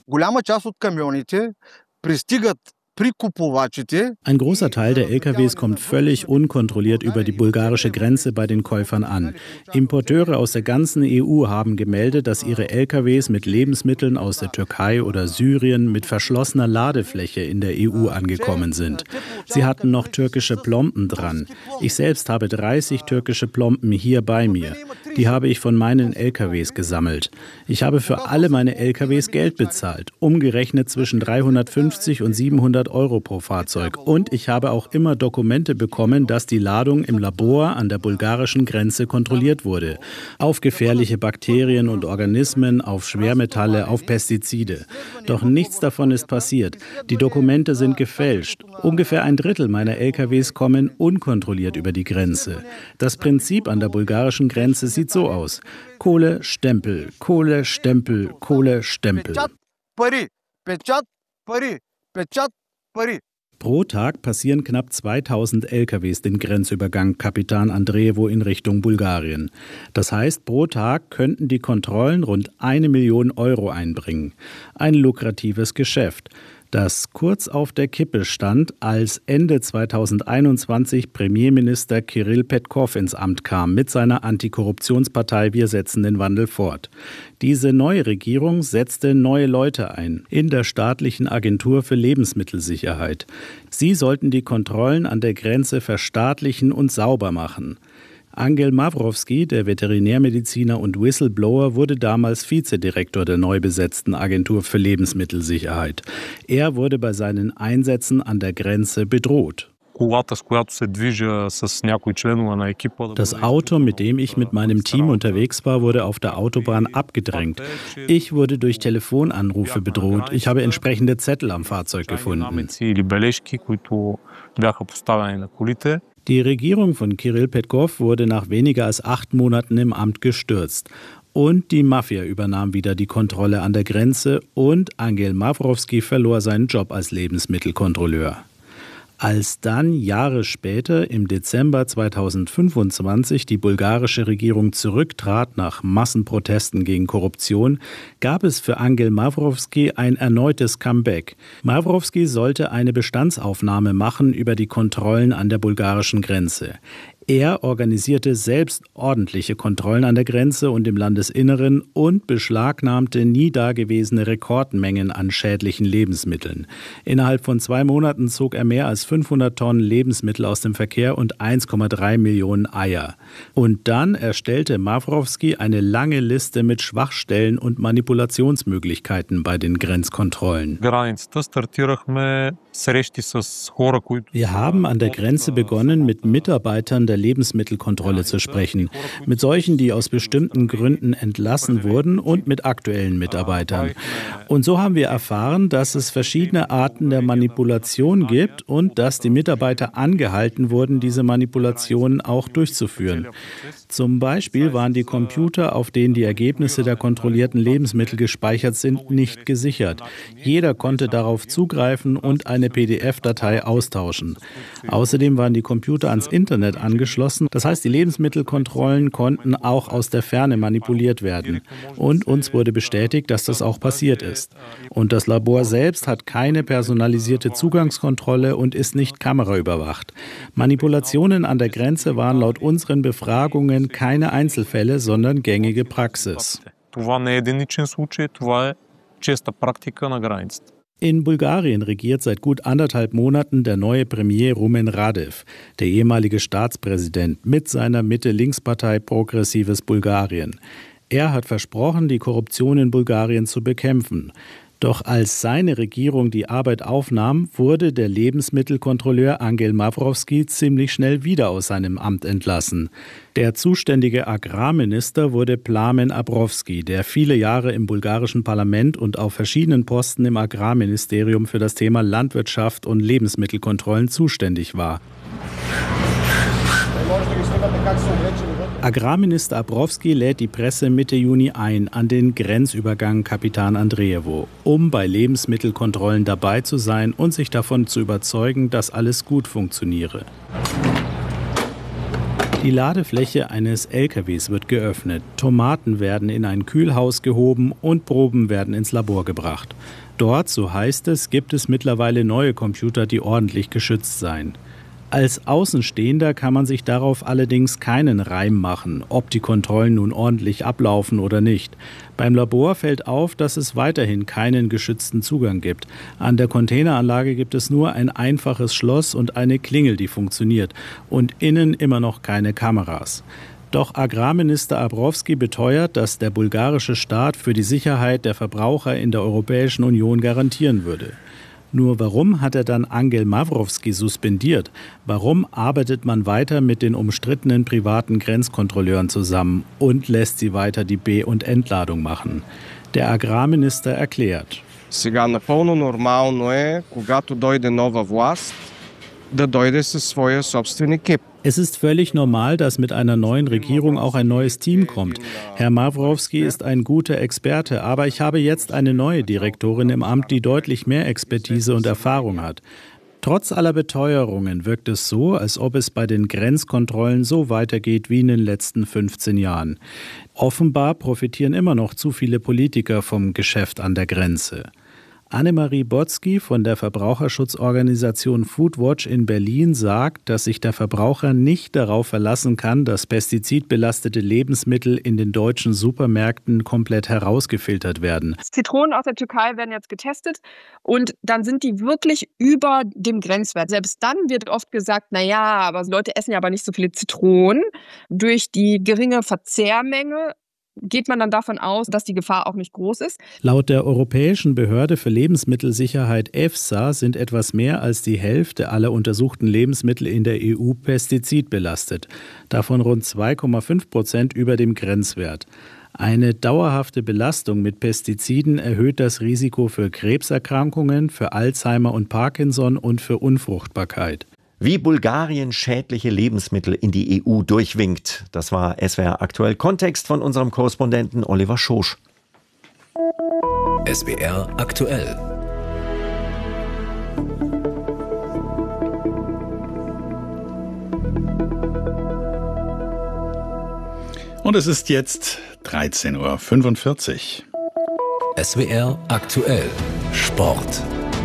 Ein großer Teil der LKWs kommt völlig unkontrolliert über die bulgarische Grenze bei den Käufern an. Importeure aus der ganzen EU haben gemeldet, dass ihre LKWs mit Lebensmitteln aus der Türkei oder Syrien mit verschlossener Ladefläche in der EU angekommen sind. Sie hatten noch türkische Plomben dran. Ich selbst habe 30 türkische Plomben hier bei mir. Die habe ich von meinen LKWs gesammelt. Ich habe für alle meine LKWs Geld bezahlt, umgerechnet zwischen 350 und 700 Euro pro Fahrzeug. Und ich habe auch immer Dokumente bekommen, dass die Ladung im Labor an der bulgarischen Grenze kontrolliert wurde. Auf gefährliche Bakterien und Organismen, auf Schwermetalle, auf Pestizide. Doch nichts davon ist passiert. Die Dokumente sind gefälscht. Ungefähr 1/3 meiner LKWs kommen unkontrolliert über die Grenze. Das Prinzip an der bulgarischen Grenze sieht so aus. Kohle, Stempel, Kohle, Stempel, Kohle, Stempel. Pro Tag passieren knapp 2000 LKWs den Grenzübergang Kapitan Andreevo in Richtung Bulgarien. Das heißt, pro Tag könnten die Kontrollen rund 1 Million Euro einbringen. Ein lukratives Geschäft, das kurz auf der Kippe stand, als Ende 2021 Premierminister Kirill Petkov ins Amt kam mit seiner Antikorruptionspartei Wir setzen den Wandel fort. Diese neue Regierung setzte neue Leute ein in der staatlichen Agentur für Lebensmittelsicherheit. Sie sollten die Kontrollen an der Grenze verstaatlichen und sauber machen. Angel Mavrovski, der Veterinärmediziner und Whistleblower, wurde damals Vizedirektor der neu besetzten Agentur für Lebensmittelsicherheit. Er wurde bei seinen Einsätzen an der Grenze bedroht. Das Auto, mit dem ich mit meinem Team unterwegs war, wurde auf der Autobahn abgedrängt. Ich wurde durch Telefonanrufe bedroht. Ich habe entsprechende Zettel am Fahrzeug gefunden. Die Regierung von Kirill Petkov wurde nach weniger als 8 Monaten im Amt gestürzt. Und die Mafia übernahm wieder die Kontrolle an der Grenze und Angel Mavrovský verlor seinen Job als Lebensmittelkontrolleur. Als dann Jahre später, im Dezember 2025, die bulgarische Regierung zurücktrat nach Massenprotesten gegen Korruption, gab es für Angel Mavrovský ein erneutes Comeback. Mavrovský sollte eine Bestandsaufnahme machen über die Kontrollen an der bulgarischen Grenze. Er organisierte selbst ordentliche Kontrollen an der Grenze und im Landesinneren und beschlagnahmte nie dagewesene Rekordmengen an schädlichen Lebensmitteln. Innerhalb von 2 Monaten zog er mehr als 500 Tonnen Lebensmittel aus dem Verkehr und 1,3 Millionen Eier. Und dann erstellte Mavrovský eine lange Liste mit Schwachstellen und Manipulationsmöglichkeiten bei den Grenzkontrollen. Wir haben an der Grenze begonnen, mit Mitarbeitern der Lebensmittelkontrolle zu sprechen, mit solchen, die aus bestimmten Gründen entlassen wurden und mit aktuellen Mitarbeitern. Und so haben wir erfahren, dass es verschiedene Arten der Manipulation gibt und dass die Mitarbeiter angehalten wurden, diese Manipulationen auch durchzuführen. Zum Beispiel waren die Computer, auf denen die Ergebnisse der kontrollierten Lebensmittel gespeichert sind, nicht gesichert. Jeder konnte darauf zugreifen und eine PDF-Datei austauschen. Außerdem waren die Computer ans Internet angeschlossen. Das heißt, die Lebensmittelkontrollen konnten auch aus der Ferne manipuliert werden. Und uns wurde bestätigt, dass das auch passiert ist. Und das Labor selbst hat keine personalisierte Zugangskontrolle und ist nicht kameraüberwacht. Manipulationen an der Grenze waren laut unseren Befragungen keine Einzelfälle, sondern gängige Praxis. In Bulgarien regiert seit gut 1,5 Monaten der neue Premier Rumen Radev, der ehemalige Staatspräsident, mit seiner Mitte-Links-Partei Progressives Bulgarien. Er hat versprochen, die Korruption in Bulgarien zu bekämpfen. Doch als seine Regierung die Arbeit aufnahm, wurde der Lebensmittelkontrolleur Angel Mavrovský ziemlich schnell wieder aus seinem Amt entlassen. Der zuständige Agrarminister wurde Plamen Abrovský, der viele Jahre im bulgarischen Parlament und auf verschiedenen Posten im Agrarministerium für das Thema Landwirtschaft und Lebensmittelkontrollen zuständig war. Agrarminister Abrovský lädt die Presse Mitte Juni ein an den Grenzübergang Kapitan Andrejevo, um bei Lebensmittelkontrollen dabei zu sein und sich davon zu überzeugen, dass alles gut funktioniere. Die Ladefläche eines LKWs wird geöffnet, Tomaten werden in ein Kühlhaus gehoben und Proben werden ins Labor gebracht. Dort, so heißt es, gibt es mittlerweile neue Computer, die ordentlich geschützt seien. Als Außenstehender kann man sich darauf allerdings keinen Reim machen, ob die Kontrollen nun ordentlich ablaufen oder nicht. Beim Labor fällt auf, dass es weiterhin keinen geschützten Zugang gibt. An der Containeranlage gibt es nur ein einfaches Schloss und eine Klingel, die funktioniert. Und innen immer noch keine Kameras. Doch Agrarminister Abrovský beteuert, dass der bulgarische Staat für die Sicherheit der Verbraucher in der Europäischen Union garantieren würde. Nur warum hat er dann Angel Mavrovský suspendiert? Warum arbeitet man weiter mit den umstrittenen privaten Grenzkontrolleuren zusammen und lässt sie weiter die Be- und Entladung machen? Der Agrarminister erklärt. Сега напълно нормално е, когато дойде нова власт, да дойде със своя собствен екип. Es ist völlig normal, dass mit einer neuen Regierung auch ein neues Team kommt. Herr Mavrovský ist ein guter Experte, aber ich habe jetzt eine neue Direktorin im Amt, die deutlich mehr Expertise und Erfahrung hat. Trotz aller Beteuerungen wirkt es so, als ob es bei den Grenzkontrollen so weitergeht wie in den letzten 15 Jahren. Offenbar profitieren immer noch zu viele Politiker vom Geschäft an der Grenze. Annemarie Botzky von der Verbraucherschutzorganisation Foodwatch in Berlin sagt, dass sich der Verbraucher nicht darauf verlassen kann, dass pestizidbelastete Lebensmittel in den deutschen Supermärkten komplett herausgefiltert werden. Zitronen aus der Türkei werden jetzt getestet und dann sind die wirklich über dem Grenzwert. Selbst dann wird oft gesagt, naja, aber Leute essen ja aber nicht so viele Zitronen. Durch die geringe Verzehrmenge geht man dann davon aus, dass die Gefahr auch nicht groß ist. Laut der Europäischen Behörde für Lebensmittelsicherheit EFSA sind etwas mehr als die Hälfte aller untersuchten Lebensmittel in der EU pestizidbelastet. Davon rund 2,5% über dem Grenzwert. Eine dauerhafte Belastung mit Pestiziden erhöht das Risiko für Krebserkrankungen, für Alzheimer und Parkinson und für Unfruchtbarkeit. Wie Bulgarien schädliche Lebensmittel in die EU durchwinkt. Das war SWR aktuell Kontext von unserem Korrespondenten Oliver Schosch. SWR aktuell. Und es ist jetzt 13:45 Uhr. SWR aktuell. Sport.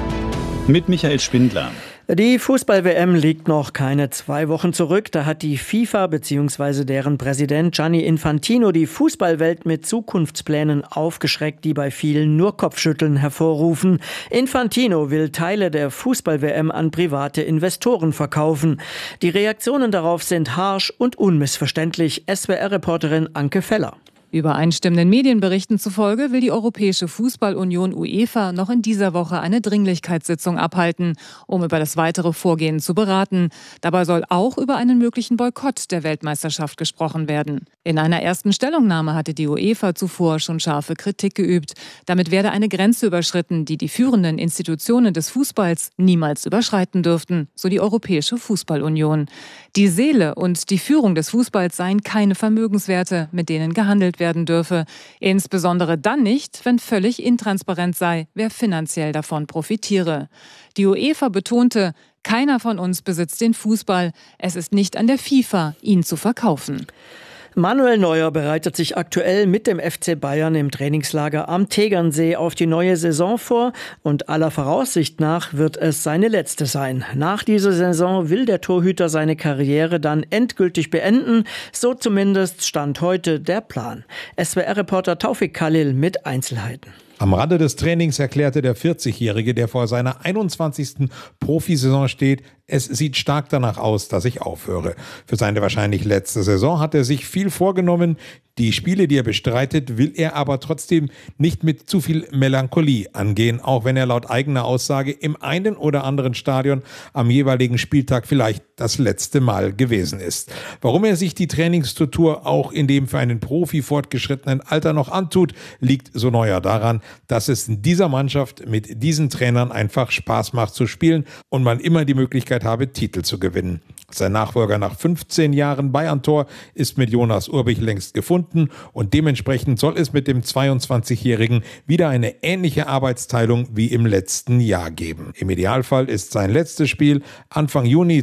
Mit Michael Spindler. Die Fußball-WM liegt noch keine 2 Wochen zurück. Da hat die FIFA bzw. deren Präsident Gianni Infantino die Fußballwelt mit Zukunftsplänen aufgeschreckt, die bei vielen nur Kopfschütteln hervorrufen. Infantino will Teile der Fußball-WM an private Investoren verkaufen. Die Reaktionen darauf sind harsch und unmissverständlich. SWR-Reporterin Anke Feller. Übereinstimmenden Medienberichten zufolge will die Europäische Fußballunion UEFA noch in dieser Woche eine Dringlichkeitssitzung abhalten, um über das weitere Vorgehen zu beraten. Dabei soll auch über einen möglichen Boykott der Weltmeisterschaft gesprochen werden. In einer ersten Stellungnahme hatte die UEFA zuvor schon scharfe Kritik geübt. Damit werde eine Grenze überschritten, die die führenden Institutionen des Fußballs niemals überschreiten dürften, so die Europäische Fußballunion. Die Seele und die Führung des Fußballs seien keine Vermögenswerte, mit denen gehandelt werden dürfe. Insbesondere dann nicht, wenn völlig intransparent sei, wer finanziell davon profitiere. Die UEFA betonte, keiner von uns besitzt den Fußball. Es ist nicht an der FIFA, ihn zu verkaufen. Manuel Neuer bereitet sich aktuell mit dem FC Bayern im Trainingslager am Tegernsee auf die neue Saison vor und aller Voraussicht nach wird es seine letzte sein. Nach dieser Saison will der Torhüter seine Karriere dann endgültig beenden, so zumindest stand heute der Plan. SWR-Reporter Taufik Khalil mit Einzelheiten. Am Rande des Trainings erklärte der 40-Jährige, der vor seiner 21. Profisaison steht, es sieht stark danach aus, dass ich aufhöre. Für seine wahrscheinlich letzte Saison hat er sich viel vorgenommen. Die Spiele, die er bestreitet, will er aber trotzdem nicht mit zu viel Melancholie angehen, auch wenn er laut eigener Aussage im einen oder anderen Stadion am jeweiligen Spieltag vielleicht das letzte Mal gewesen ist. Warum er sich die Trainingsstruktur auch in dem für einen Profi fortgeschrittenen Alter noch antut, liegt so Neuer daran, dass es in dieser Mannschaft mit diesen Trainern einfach Spaß macht zu spielen und man immer die Möglichkeit habe, Titel zu gewinnen. Sein Nachfolger nach 15 Jahren Bayern-Tor ist mit Jonas Urbich längst gefunden und dementsprechend soll es mit dem 22-Jährigen wieder eine ähnliche Arbeitsteilung wie im letzten Jahr geben. Im Idealfall ist sein letztes Spiel Anfang Juni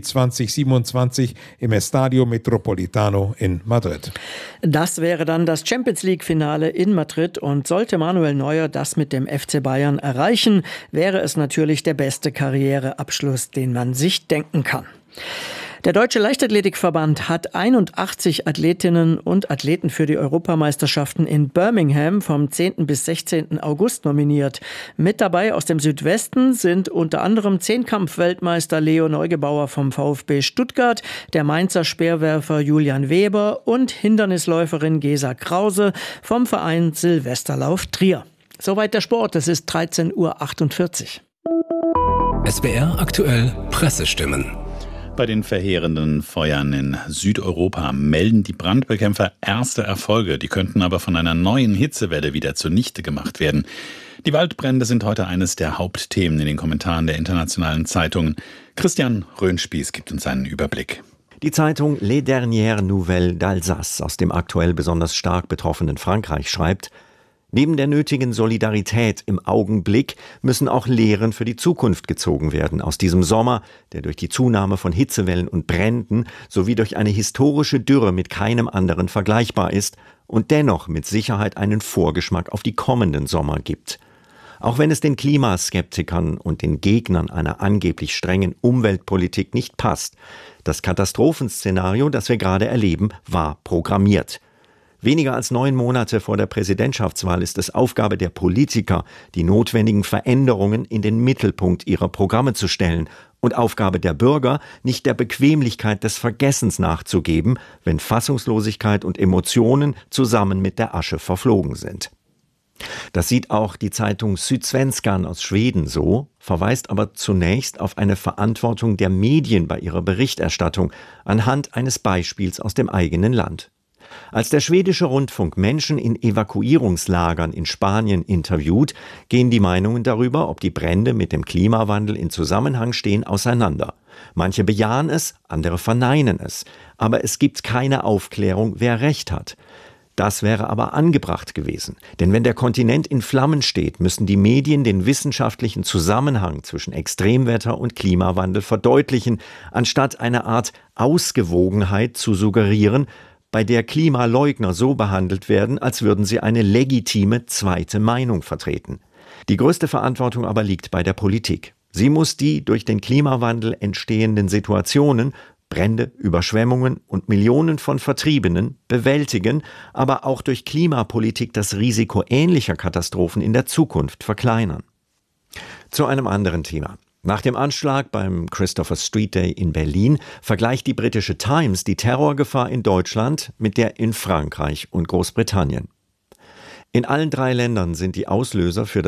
2027 im Estadio Metropolitano in Madrid. Das wäre dann das Champions-League-Finale in Madrid und sollte Manuel Neuer das mit dem FC Bayern erreichen, wäre es natürlich der beste Karriereabschluss, den man sich denken kann. Der Deutsche Leichtathletikverband hat 81 Athletinnen und Athleten für die Europameisterschaften in Birmingham vom 10. bis 16. August nominiert. Mit dabei aus dem Südwesten sind unter anderem Zehnkampf-Weltmeister Leo Neugebauer vom VfB Stuttgart, der Mainzer Speerwerfer Julian Weber und Hindernisläuferin Gesa Krause vom Verein Silvesterlauf Trier. Soweit der Sport, es ist 13:48 Uhr. SWR aktuell Pressestimmen. Bei den verheerenden Feuern in Südeuropa melden die Brandbekämpfer erste Erfolge. Die könnten aber von einer neuen Hitzewelle wieder zunichte gemacht werden. Die Waldbrände sind heute eines der Hauptthemen in den Kommentaren der internationalen Zeitungen. Christian Röhnspieß gibt uns einen Überblick. Die Zeitung Les Dernières Nouvelles d'Alsace aus dem aktuell besonders stark betroffenen Frankreich schreibt: Neben der nötigen Solidarität im Augenblick müssen auch Lehren für die Zukunft gezogen werden aus diesem Sommer, der durch die Zunahme von Hitzewellen und Bränden sowie durch eine historische Dürre mit keinem anderen vergleichbar ist und dennoch mit Sicherheit einen Vorgeschmack auf die kommenden Sommer gibt. Auch wenn es den Klimaskeptikern und den Gegnern einer angeblich strengen Umweltpolitik nicht passt, das Katastrophenszenario, das wir gerade erleben, war programmiert. Weniger als 9 Monate vor der Präsidentschaftswahl ist es Aufgabe der Politiker, die notwendigen Veränderungen in den Mittelpunkt ihrer Programme zu stellen Und Aufgabe der Bürger, nicht der Bequemlichkeit des Vergessens nachzugeben, wenn Fassungslosigkeit und Emotionen zusammen mit der Asche verflogen sind. Das sieht auch die Zeitung Sydsvenskan aus Schweden so, verweist aber zunächst auf eine Verantwortung der Medien bei ihrer Berichterstattung anhand eines Beispiels aus dem eigenen Land. Als der schwedische Rundfunk Menschen in Evakuierungslagern in Spanien interviewt, gehen die Meinungen darüber, ob die Brände mit dem Klimawandel in Zusammenhang stehen, auseinander. Manche bejahen es, andere verneinen es. Aber es gibt keine Aufklärung, wer Recht hat. Das wäre aber angebracht gewesen. Denn wenn der Kontinent in Flammen steht, müssen die Medien den wissenschaftlichen Zusammenhang zwischen Extremwetter und Klimawandel verdeutlichen, anstatt eine Art Ausgewogenheit zu suggerieren, bei der Klimaleugner so behandelt werden, als würden sie eine legitime zweite Meinung vertreten. Die größte Verantwortung aber liegt bei der Politik. Sie muss die durch den Klimawandel entstehenden Situationen, Brände, Überschwemmungen und Millionen von Vertriebenen bewältigen, aber auch durch Klimapolitik das Risiko ähnlicher Katastrophen in der Zukunft verkleinern. Zu einem anderen Thema. Nach dem Anschlag beim Christopher Street Day in Berlin vergleicht die britische Times die Terrorgefahr in Deutschland mit der in Frankreich und Großbritannien. In allen 3 Ländern sind die Auslöser für